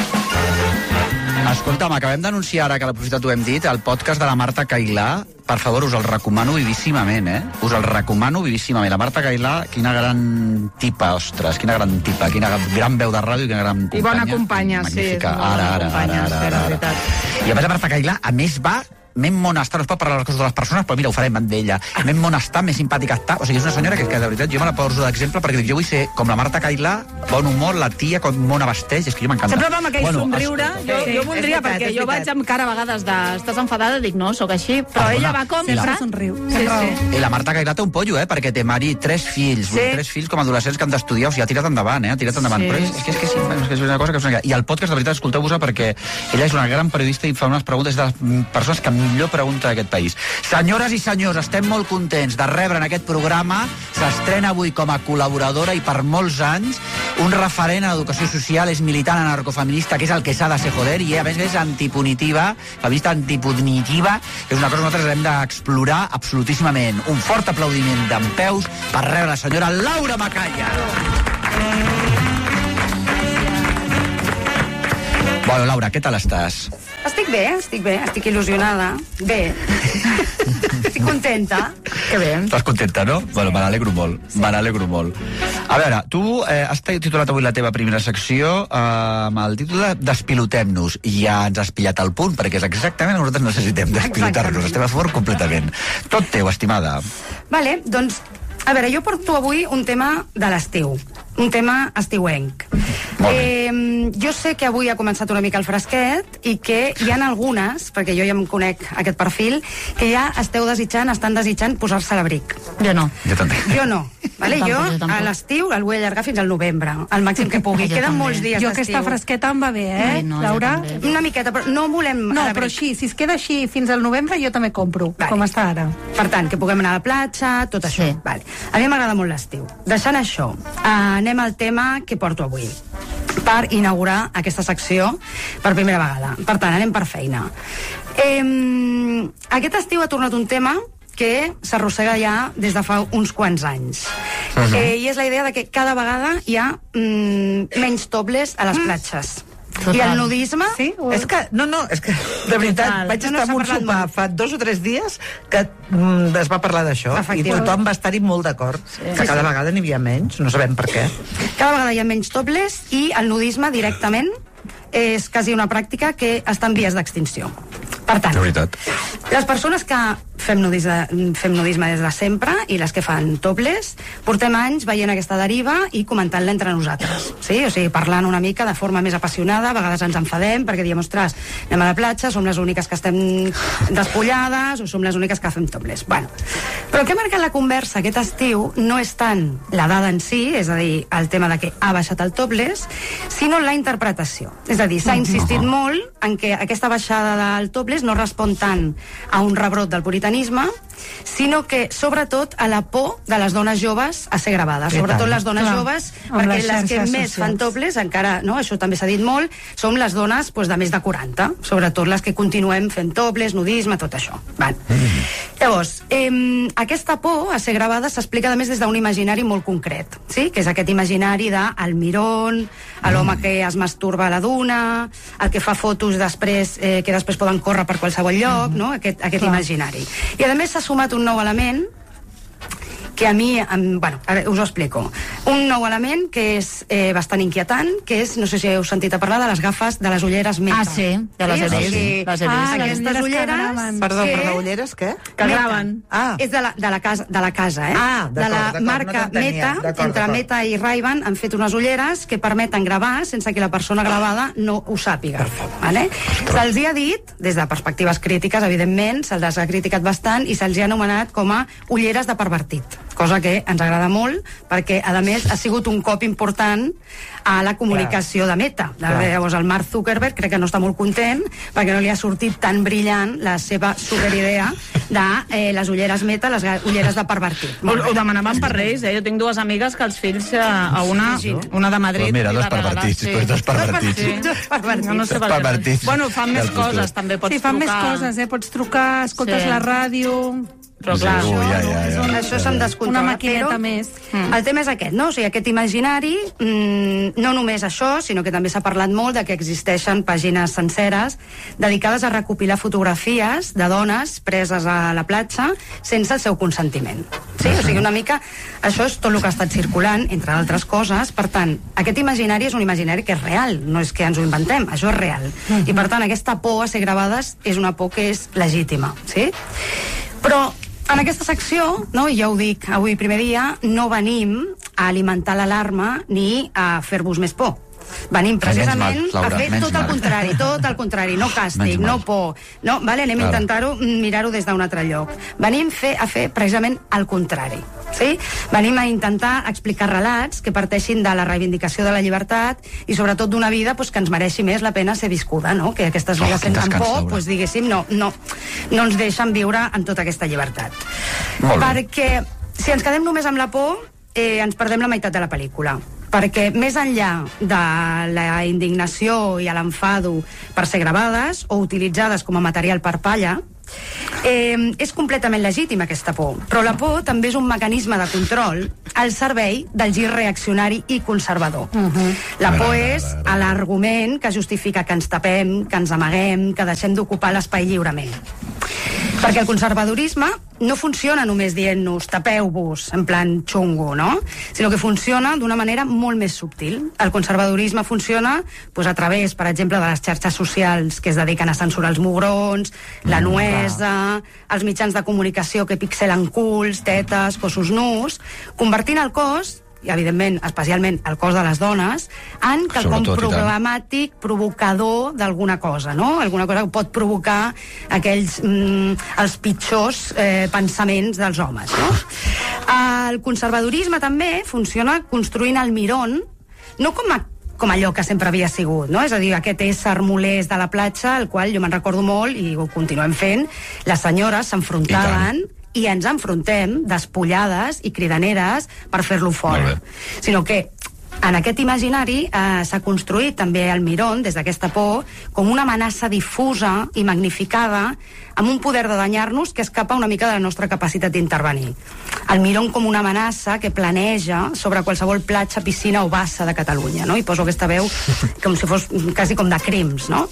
Escolta'm, acabem d'anunciar ara que a la publicitat ho hem dit, el podcast de la Marta Cailà. Per favor, us el recomano vivíssimament, eh? Us el recomano vivíssimament. La Marta Cailà, quina gran tipa, ostres, quina gran tipa, quina gran veu de ràdio i quina gran companya. I bona companya, sí. Magnífica. és una Ara, bona ara, companya, ara, sí, ara, la ara. veritat. I a més, la Marta Cailà, a més, va més mona està, no es pot parlar de les coses de les persones, però mira, ho farem amb ella. Més mona està, més simpàtica està. O sigui, és una senyora que, que de veritat, jo me la poso d'exemple perquè dic, jo vull ser com la Marta Cailà, bon humor, la tia, com mona vesteix, és que jo m'encanta. Sempre va amb aquell Bueno, somriure. escolta, Jo, sí, jo és voldria, veritat, perquè és jo vaig veritat. amb cara a vegades de... Estàs enfadada? Dic, no, sóc així. Però Perdona, ella va com... Sempre saps? somriu. Sí, Sempre sí. I la Marta Cailà té un pollo, eh? Perquè té marit, tres fills, Sí. tres fills com a adolescents que han d'estudiar, o sigui, ha tirat endavant, eh? Ha tirat endavant. Sí. Però és, és, que, és, que, sí, és que és una cosa que és una... I el podcast, de veritat, escolteu-vos-ho perquè ella és una gran periodista i fa unes preguntes de les persones que millor pregunta d'aquest país. Senyores i senyors, estem molt contents de rebre en aquest programa, s'estrena avui com a col·laboradora i per molts anys, un referent en educació social, és militant anarcofeminista, que és el que s'ha de ser, joder, i a més és antipunitiva, feminista antipunitiva, que és una cosa que nosaltres hem d'explorar absolutíssimament. Un fort aplaudiment d'en peus per rebre la senyora Laura Macaya. Bueno, Laura, què tal estàs? Estic bé, estic bé, estic il·lusionada. Bé. Estic contenta. Que bé. Estàs contenta, no? Bueno, me n'alegro molt, sí. me n'alegro molt. A veure, tu eh, has titulat avui la teva primera secció eh, amb el títol de Despilotem-nos, i ja ens has pillat el punt, perquè és exactament el que nosaltres necessitem, despilotar-nos. Estem a favor completament. Tot teu, estimada. Vale, doncs, a veure, jo porto avui un tema de l'estiu, un tema estiuenc. Eh, jo sé que avui ha començat una mica el fresquet i que hi ha algunes, perquè jo ja em conec aquest perfil, que ja esteu desitjant, estan desitjant posar-se a l'abric. Jo no. Jo també. Jo no. Vale? Jo Jo tampoc, jo tampoc. a l'estiu el vull allargar fins al novembre, al màxim que pugui. Jo Queden també. molts dies Jo d'estiu. aquesta fresqueta em va bé, eh, Ai, no, jo Laura? també. Una miqueta, però no volem... No, a l'abric. però així, si es queda així fins al novembre, jo també compro, Vale. com està ara. Per tant, que puguem anar a la platja, tot això. Sí. Vale. A mi m'agrada molt l'estiu. Deixant això, eh, anem al tema que porto avui per inaugurar aquesta secció per primera vegada. Per tant, anem per feina. Eh, aquest estiu ha tornat un tema que s'arrossega ja des de fa uns quants anys. Uh -huh. eh, I és la idea de que cada vegada hi ha mm, menys topless a les platges. Total. I el nudisme... Sí? És que, no, no, és que, de veritat, Total. vaig No, no, estar s'ha en un parlat sopar molt. fa dos o tres dies que mm, es va parlar d'això i Efectivament. tothom va estar-hi molt d'acord. Sí. Que cada vegada n'hi havia menys, no sabem per què. Cada vegada hi ha menys topless i el nudisme directament és quasi una pràctica que està en vies d'extinció. Per tant, De veritat. les persones que fem nudisme, fem nudisme des de sempre i les que fan topless, portem anys veient aquesta deriva i comentant-la entre nosaltres. Sí? O sigui, parlant una mica de forma més apassionada, a vegades ens enfadem perquè diem, ostres, anem a la platja, som les úniques que estem despullades o som les úniques que fem topless. Bueno, però el que ha marcat la conversa aquest estiu no és tant la dada en si, és a dir, el tema de que ha baixat el topless, sinó la interpretació. És a dir, s'ha insistit Uh-huh. molt en que aquesta baixada del topless no respon tant a un rebrot del puritanisme, sinó que, sobretot, a la por de les dones joves a ser gravades. I Sobretot tant. les dones Clar. joves, Amb perquè les les que xarxes més fan socials. topless, encara, no, això també s'ha dit molt, som les dones pues, de més de quaranta, sobretot les que continuem fent topless, nudisme, tot això. Van. Llavors, eh, aquesta por a ser gravada s'explica, a més, des d'un imaginari molt concret, sí? Que és aquest imaginari del mirón, a l'home que es masturba a la duna, el que fa fotos després, eh, que després poden córrer per qualsevol lloc, no? Aquest, aquest Clar. imaginari. I, a més, s'ha sumat un nou element que a mi, em, bueno, ara us ho explico. Un nou element que és eh, bastant inquietant, que és, no sé si heu sentit a parlar de les gafes, de les ulleres meta. Ah, sí, de les he Sí? vist, O sigui, les he vist. ah, les aquestes ulleres que ulleres... graven. Perdó, que- perdó, ulleres, què? Que Meta. graven. Ah. És de la, de la, casa, de la casa, eh? Ah, de d'acord, la d'acord, no marca t'entenia. Meta, D'acord, entre d'acord. Meta i Ray-Ban han fet unes ulleres que permeten gravar sense que la persona gravada no ho sàpiga. Vale? Se'ls hi ha dit, des de perspectives crítiques, evidentment, se'ls ha criticat bastant i se'ls hi ha anomenat com a ulleres de pervertit, cosa que ens agrada molt, perquè, a més, ha sigut un cop important a la comunicació de Meta. Clar. Llavors, el Mark Zuckerberg crec que no està molt content perquè no li ha sortit tan brillant la seva superidea de eh, les ulleres Meta, les ga- ulleres de pervertit. Ho, ho demanaven per Reis, eh? Jo tinc dues amigues que els fills, eh, a una, una de Madrid... Pues mira, li dos va regalar, pervertits, sí. pues dos pervertits. Sí. Dos pervertits. No, no sé per què. Pervertits. Bueno, fan més Del futur. coses, també pots Sí, fan més trucar. coses, eh? Pots trucar, escoltes Sí. la ràdio... Però clar, Sí, ui, ja, ja, ja. Això se'm descontrola. Una maquineta però més. Mm. El tema és aquest, no? O sigui, aquest imaginari, mm, no només això, sinó que també s'ha parlat molt de que existeixen pàgines senceres dedicades a recopilar fotografies de dones preses a la platja sense el seu consentiment. Sí? O sigui, una mica, això és tot el que ha estat circulant, entre altres coses. Per tant, aquest imaginari és un imaginari que és real, no és que ens ho inventem, això és real. Mhm. I per tant, aquesta por a ser gravades és una por que és legítima, sí? Però en aquesta secció, no, i ja ho dic avui primer dia, no venim a alimentar l'alarma ni a fer-vos més por. Venim precisament Menys mal, Laura, a fer menys tot el mal. contrari, tot el contrari, no càstig, Menys mal. no por, no, vale, anem a Clar. intentar-ho, mm, mirar-ho des d'un altre lloc. Venim fer, a fer precisament el contrari. Sí? Venim a intentar explicar relats que parteixin de la reivindicació de la llibertat i sobretot d'una vida pues, que ens mereixi més la pena ser viscuda, no? Que aquestes Oh, vides quin sense descans, por, Laura. pues, diguéssim, no, no, no ens deixen viure en tota aquesta llibertat. Molt bé. Perquè si ens quedem només amb la por, eh, ens perdem la meitat de la pel·lícula. Perquè més enllà de la indignació i l'enfado per ser gravades o utilitzades com a material per palla, Eh, és completament legítima aquesta por, però la por també és un mecanisme de control al servei del gir reaccionari i conservador. Uh-huh. La por és l'argument que justifica que ens tapem, que ens amaguem, que deixem d'ocupar l'espai lliurement. Perquè el conservadorisme no funciona només dient-nos tapeu-vos, en plan xungo, no? Sinó que funciona d'una manera molt més subtil. El conservadorisme funciona doncs, a través, per exemple, de les xarxes socials que es dediquen a censurar els mugrons, la nuesa, els mitjans de comunicació que pixelen culs, tetes, cossos nus, convertint el cos, i evidentment, especialment el cos de les dones, en quelcom problemàtic, provocador d'alguna cosa, no? Alguna cosa que pot provocar aquells, mm, els pitjors eh, pensaments dels homes, no? El conservadorisme també funciona construint el miron, no com a com allò que sempre havia sigut, no? És a dir, aquest ésser molest de la platja, al qual jo me'n recordo molt, i ho continuem fent, les senyores s'enfrontaven i ens enfrontem despullades i cridaneres per fer-lo fora. Sinó que en aquest imaginari eh, s'ha construït també el miron, des d'aquesta por, com una amenaça difusa i magnificada, amb un poder de danyar-nos que escapa una mica de la nostra capacitat d'intervenir. El miron com una amenaça que planeja sobre qualsevol platja, piscina o bassa de Catalunya, no? I poso aquesta veu com si fos quasi com de crims, no?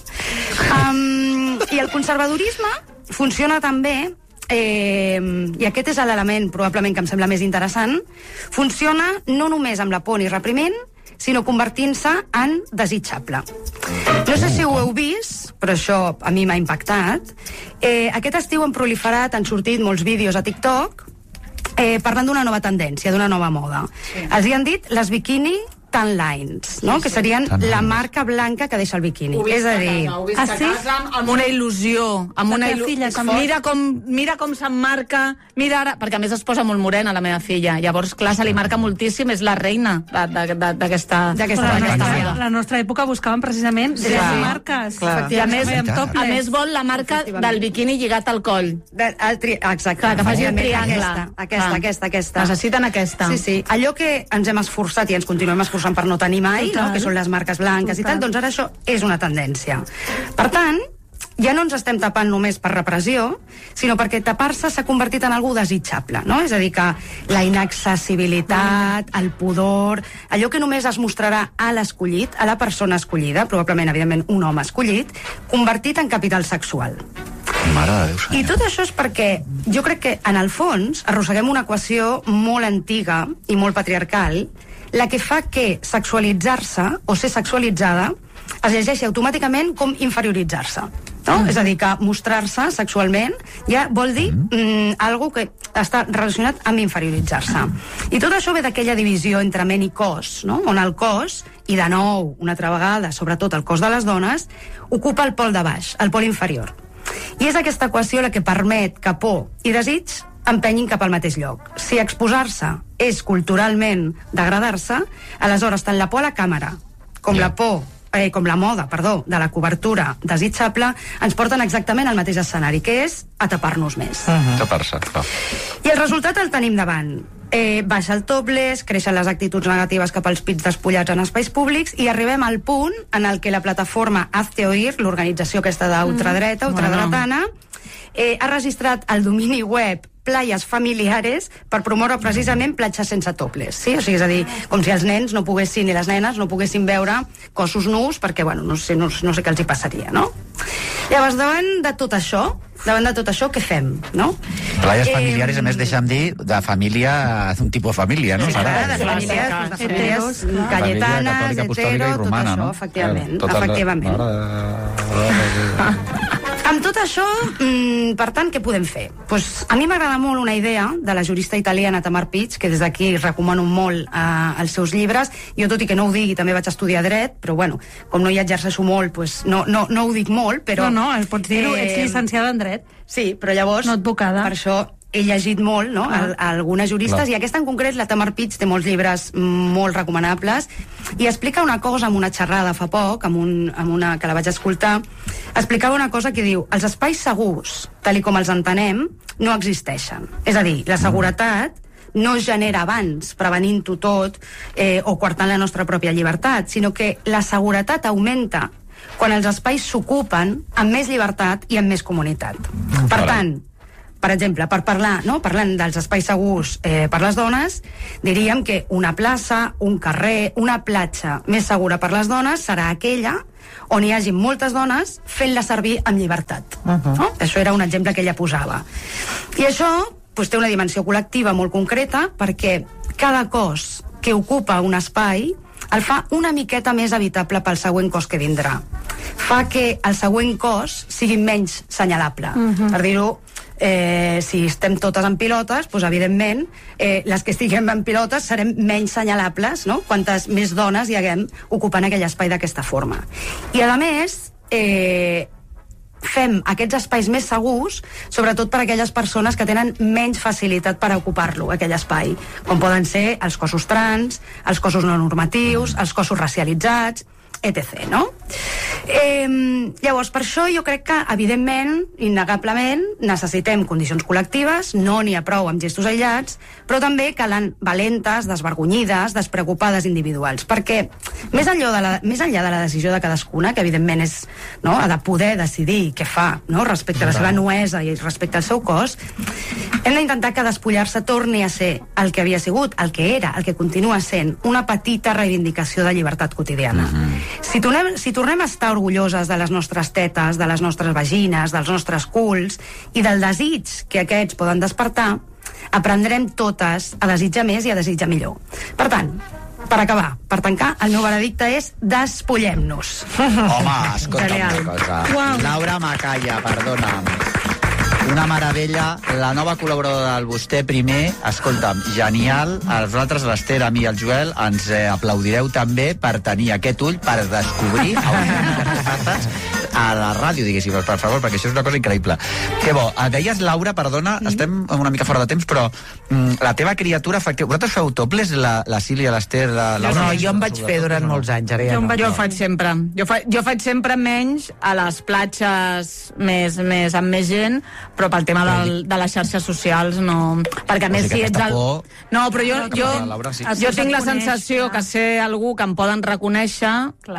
Um, I el conservadorisme funciona també Eh, i aquest és l'element probablement que em sembla més interessant, funciona no només amb la por ni reprimint, sinó convertint-se en desitjable. No sé si ho heu vist, però això a mi m'ha impactat. Eh, aquest estiu han proliferat, han sortit molts vídeos a TikTok eh, parlant d'una nova tendència, d'una nova moda. Sí. Els hi han dit les bikini tan lines, no? Sí, sí. Que serien la marca blanca que deixa el biquini. És a dir, ho vist a casa, amb una il·lusió, amb una il·lusió. Mira com, mira com s'emmarca, mira ara, perquè a més es posa molt morena la meva filla, llavors, clar, se li marca moltíssim, és la reina d'aquesta moda. La nostra època buscaven precisament sí, les marques. I a més, a més vol la marca del biquini lligat al coll. Exacte. Que faci el triangle. Aquesta, aquesta, aquesta. Necessiten aquesta. Sí, sí. Allò que ens hem esforçat i ens continuem esforçant per no tenir mai, no? Que són les marques blanques Total. I tal, doncs ara això és una tendència. Per tant, ja no ens estem tapant només per repressió, sinó perquè tapar-se s'ha convertit en algú desitjable, no? És a dir, que la inaccessibilitat, el pudor, allò que només es mostrarà a l'escollit, a la persona escollida, probablement, evidentment, un home escollit, convertit en capital sexual. Mare de Déu, I tot això és perquè jo crec que, en el fons, arrosseguem una equació molt antiga i molt patriarcal, la que fa que sexualitzar-se o ser sexualitzada es llegeixi automàticament com inferioritzar-se. No? Mm. És a dir, que mostrar-se sexualment ja vol dir mm, algo que està relacionat amb inferioritzar-se. I tot això ve d'aquella divisió entre ment i cos, no? On el cos, i de nou, una altra vegada, sobretot el cos de les dones, ocupa el pol de baix, el pol inferior. I és aquesta equació la que permet que por i desig empenyin cap al mateix lloc. Si exposar-se és culturalment degradar-se, aleshores tant la por a la càmera com yeah. la por, eh, com la moda, perdó, de la cobertura desitjable ens porten exactament al mateix escenari, que és a tapar-nos més. Uh-huh. Tapar-se, clar. I el resultat el tenim davant. Eh, baixa el topless, creixen les actituds negatives cap als pits despullats en espais públics i arribem al punt en el que la plataforma Hazte Oír, l'organització aquesta d'ultradreta, mm. ultradretana, eh, ha registrat el domini web playas familiares per promoure precisament platges sense topless, sí? O sigui, és a dir, com si els nens no poguessin i les nenes no poguessin veure cossos nus perquè, bueno, no sé, no, no sé què els hi passaria, no? Llavors, davant de tot això, davant de tot això, què fem, no? Playas eh, familiares, a més, deixa'm dir, de família, d'un tipus de família, no? Sí, clar, de famílies, de famílies cayetanes, hetero, tot això, efectivament, efectivament. Amb tot això, mmm, per tant, què podem fer? Pues, a mi m'agrada molt una idea de la jurista italiana Tamar Pitch, que des d'aquí recomano molt eh, els seus llibres. Jo, tot i que no ho digui, també vaig estudiar dret, però bueno, com no hi exerceixo molt, pues, no, no, no ho dic molt, però... No, no, pots dir-ho, eh, ets llicenciada en dret. Sí, però llavors, no advocada. Per això he llegit molt, no?, a, a algunes juristes, clar. I aquesta en concret, la Tamar Pitch, té molts llibres molt recomanables, i explica una cosa en una xerrada fa poc, amb, un, amb una que la vaig escoltar, explicava una cosa que diu: els espais segurs, tal i com els entenem, no existeixen. És a dir, la seguretat no es genera abans, prevenint-ho tot, eh, o coartant la nostra pròpia llibertat, sinó que la seguretat augmenta quan els espais s'ocupen amb més llibertat i amb més comunitat. Per tant, per exemple, per parlar, no? Parlant dels espais segurs eh, per les dones, diríem que una plaça, un carrer, una platja més segura per les dones serà aquella on hi hagi moltes dones fent-la servir amb llibertat. Uh-huh. No? Això era un exemple que ella posava. I això pues, té una dimensió col·lectiva molt concreta perquè cada cos que ocupa un espai el fa una miqueta més habitable pel següent cos que vindrà. Fa que el següent cos sigui menys senyalable. Uh-huh. Per dir-ho, eh, si estem totes en pilotes, doncs, evidentment, eh, les que estiguem en pilotes serem menys senyalables, no? Quantes més dones hi haguem ocupant aquell espai d'aquesta forma. I, a més, eh, fem aquests espais més segurs, sobretot per a aquelles persones que tenen menys facilitat per ocupar-lo, aquell espai, com poden ser els cossos trans, els cossos no normatius, els cossos racialitzats, etcètera. No? Eh, llavors, per això jo crec que, evidentment, innegablement, necessitem condicions col·lectives, no n'hi ha prou amb gestos aïllats, però també calen valentes, desvergonyides, despreocupades individuals, perquè més enllà de la, més enllà de la decisió de cadascuna, que evidentment és, no, ha de poder decidir què fa, no, respecte a la seva nuesa i respecte al seu cos, hem d'intentar que despullar-se torni a ser el que havia sigut, el que era, el que continua sent, una petita reivindicació de llibertat quotidiana. Mm-hmm. Si tornem, si tornem a estar orgulloses de les nostres tetes, de les nostres vagines, dels nostres culs i del desig que aquests poden despertar, aprendrem totes a desitjar més i a desitjar millor. Per tant, per acabar, per tancar, el meu veredicte és despullem-nos. Home, escolta'm Genial. una cosa. Uau. Laura Macaya, perdona'm. Una meravella, la nova col·laboradora del Vostè Primer, escolta'm, genial. A vosaltres, l'Ester, a mi i el Joel, ens eh, aplaudireu també per tenir aquest ull, per descobrir autèntiques a la ràdio, diguéssim, per favor, perquè això és una cosa increïble. Que bo, deies, Laura, perdona, mm. estem una mica fora de temps, però mm, la teva criatura, efectiu, vosaltres feu topless, la, la Sílvia, l'Ester, la Laura? No, jo em vaig fer durant molts anys, ara ja Jo, no. jo ho faig sempre. Jo, fa, jo faig sempre menys a les platges més, més amb més gent, però pel tema del, de les xarxes socials no... Perquè a més si ets el... No, però jo, jo, Laura, sí. jo tinc la sensació que ser algú que em poden reconèixer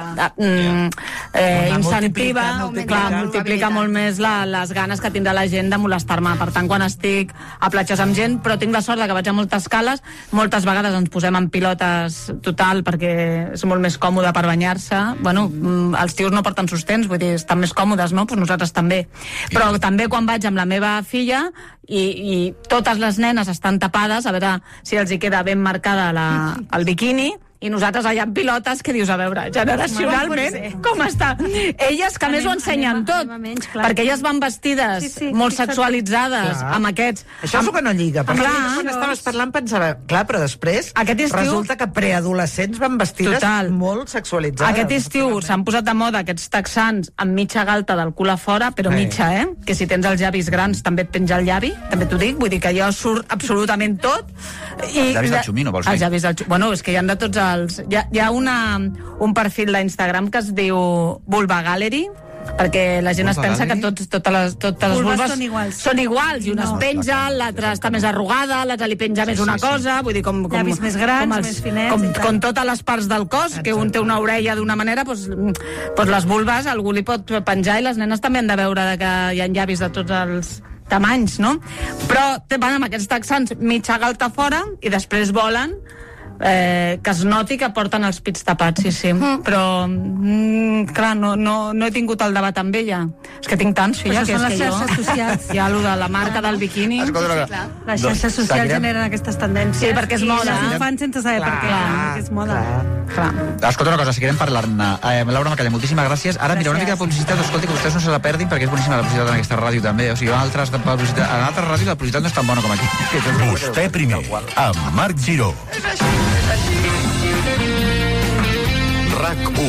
mm, eh, incentiva, multiplica, clar, multiplica molt més la, les ganes que tindrà la gent de molestar-me. Per tant, quan estic a platges amb gent, però tinc la sort de que vaig a moltes cales, moltes vegades ens posem en pilotes total perquè és molt més còmode per banyar-se. Bueno, els tios no porten sostens, vull dir, estan més còmodes, no? Pues nosaltres també. Però també quan vaig amb la meva filla i, i totes les nenes estan tapades, a veure si els hi queda ben marcada la, el biquini, i nosaltres allà en pilotes, que dius, a veure, generacionalment, com està? Elles, que a més ho ensenyen tot, perquè elles van vestides sí, sí, molt sexualitzades clar. Amb aquests... Això és el que no lliga, perquè clar, quan estaves parlant pensava, clar, però després aquest estiu, resulta que preadolescents van vestides total. Molt sexualitzades. Aquest estiu s'han posat de moda aquests texans amb mitja galta del cul a fora, però sí. mitja, eh? Que si tens els llavis grans també et penja el llavi, també t'ho dic, vull dir que allò surt absolutament tot. I, els llavis del xumino, vols dir? Els llavis del xumino. Bueno, és que hi ha de tots els... Hi ha, hi ha una, un perfil d'Instagram que es diu Vulva Gallery, perquè la gent Vulva es pensa Gallery? que tots, totes les, totes les Vulves vulves són iguals. són iguals, i una No. es penja, l'altra està més arrugada, l'altra li penja més Sí, una sí, sí. cosa, vull dir, com, com, Llavis més grans, com, els, més finets com, i tal. com totes les parts del cos, que un té una orella d'una manera, doncs, doncs les vulves algú li pot penjar, i les nenes també han de veure de que hi ha llavis de tots els tamanys, no? Però te van amb aquests texans mitja galta fora i després volen eh, que es noti que porten els pits tapats, sí, sí. Mm. Però, mm, clar, no, no, no he tingut el debat amb ella. És que tinc tants, filla, Però que això és són que les jo... xarxes socials. Hi ha allò de la marca del biquini. Escolta, Sí, sí, clar. Les xarxes socials Seguirem. generen aquestes tendències. Sí, perquè és moda. I les infants sense saber per què, Clar, perquè és moda. Clar. Escolta una cosa, seguirem parlant-ne. Eh, Laura Macalla, moltíssimes gràcies. Ara, mira, una mica de publicitat, escolti, que vostès no se la perdin, perquè és boníssima la publicitat en aquesta ràdio també. O sigui, en altres, de publicitat, en altres ràdios la publicitat no és tan bona com aquí. Vostè primer, amb Marc Giró. RAC u.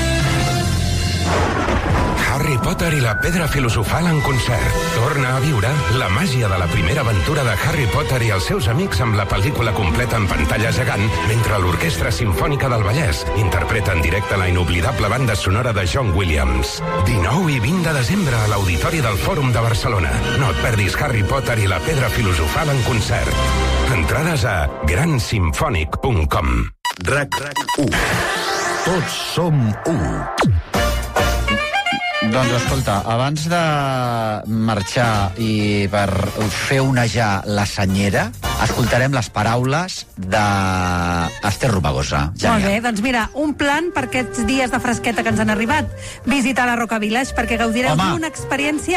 Harry Potter i la pedra filosofal en concert. Torna a viure la màgia de la primera aventura de Harry Potter i els seus amics amb la pel·lícula completa en pantalla gegant, mentre l'Orquestra Simfònica del Vallès interpreta en directe la inoblidable banda sonora de John Williams. dinou i vint de desembre a l'Auditori del Fòrum de Barcelona. No et perdis Harry Potter i la pedra filosofal en concert. Entrades a gran simfònic punt com. RAC u. Tots som u. Doncs escolta, abans de marxar i per fer onejar la senyera, escoltarem les paraules d'Ester Romagosa. Molt bé, doncs mira, un plan per aquests dies de fresqueta que ens han arribat. Visitar la Roca Village perquè gaudireu d'una experiència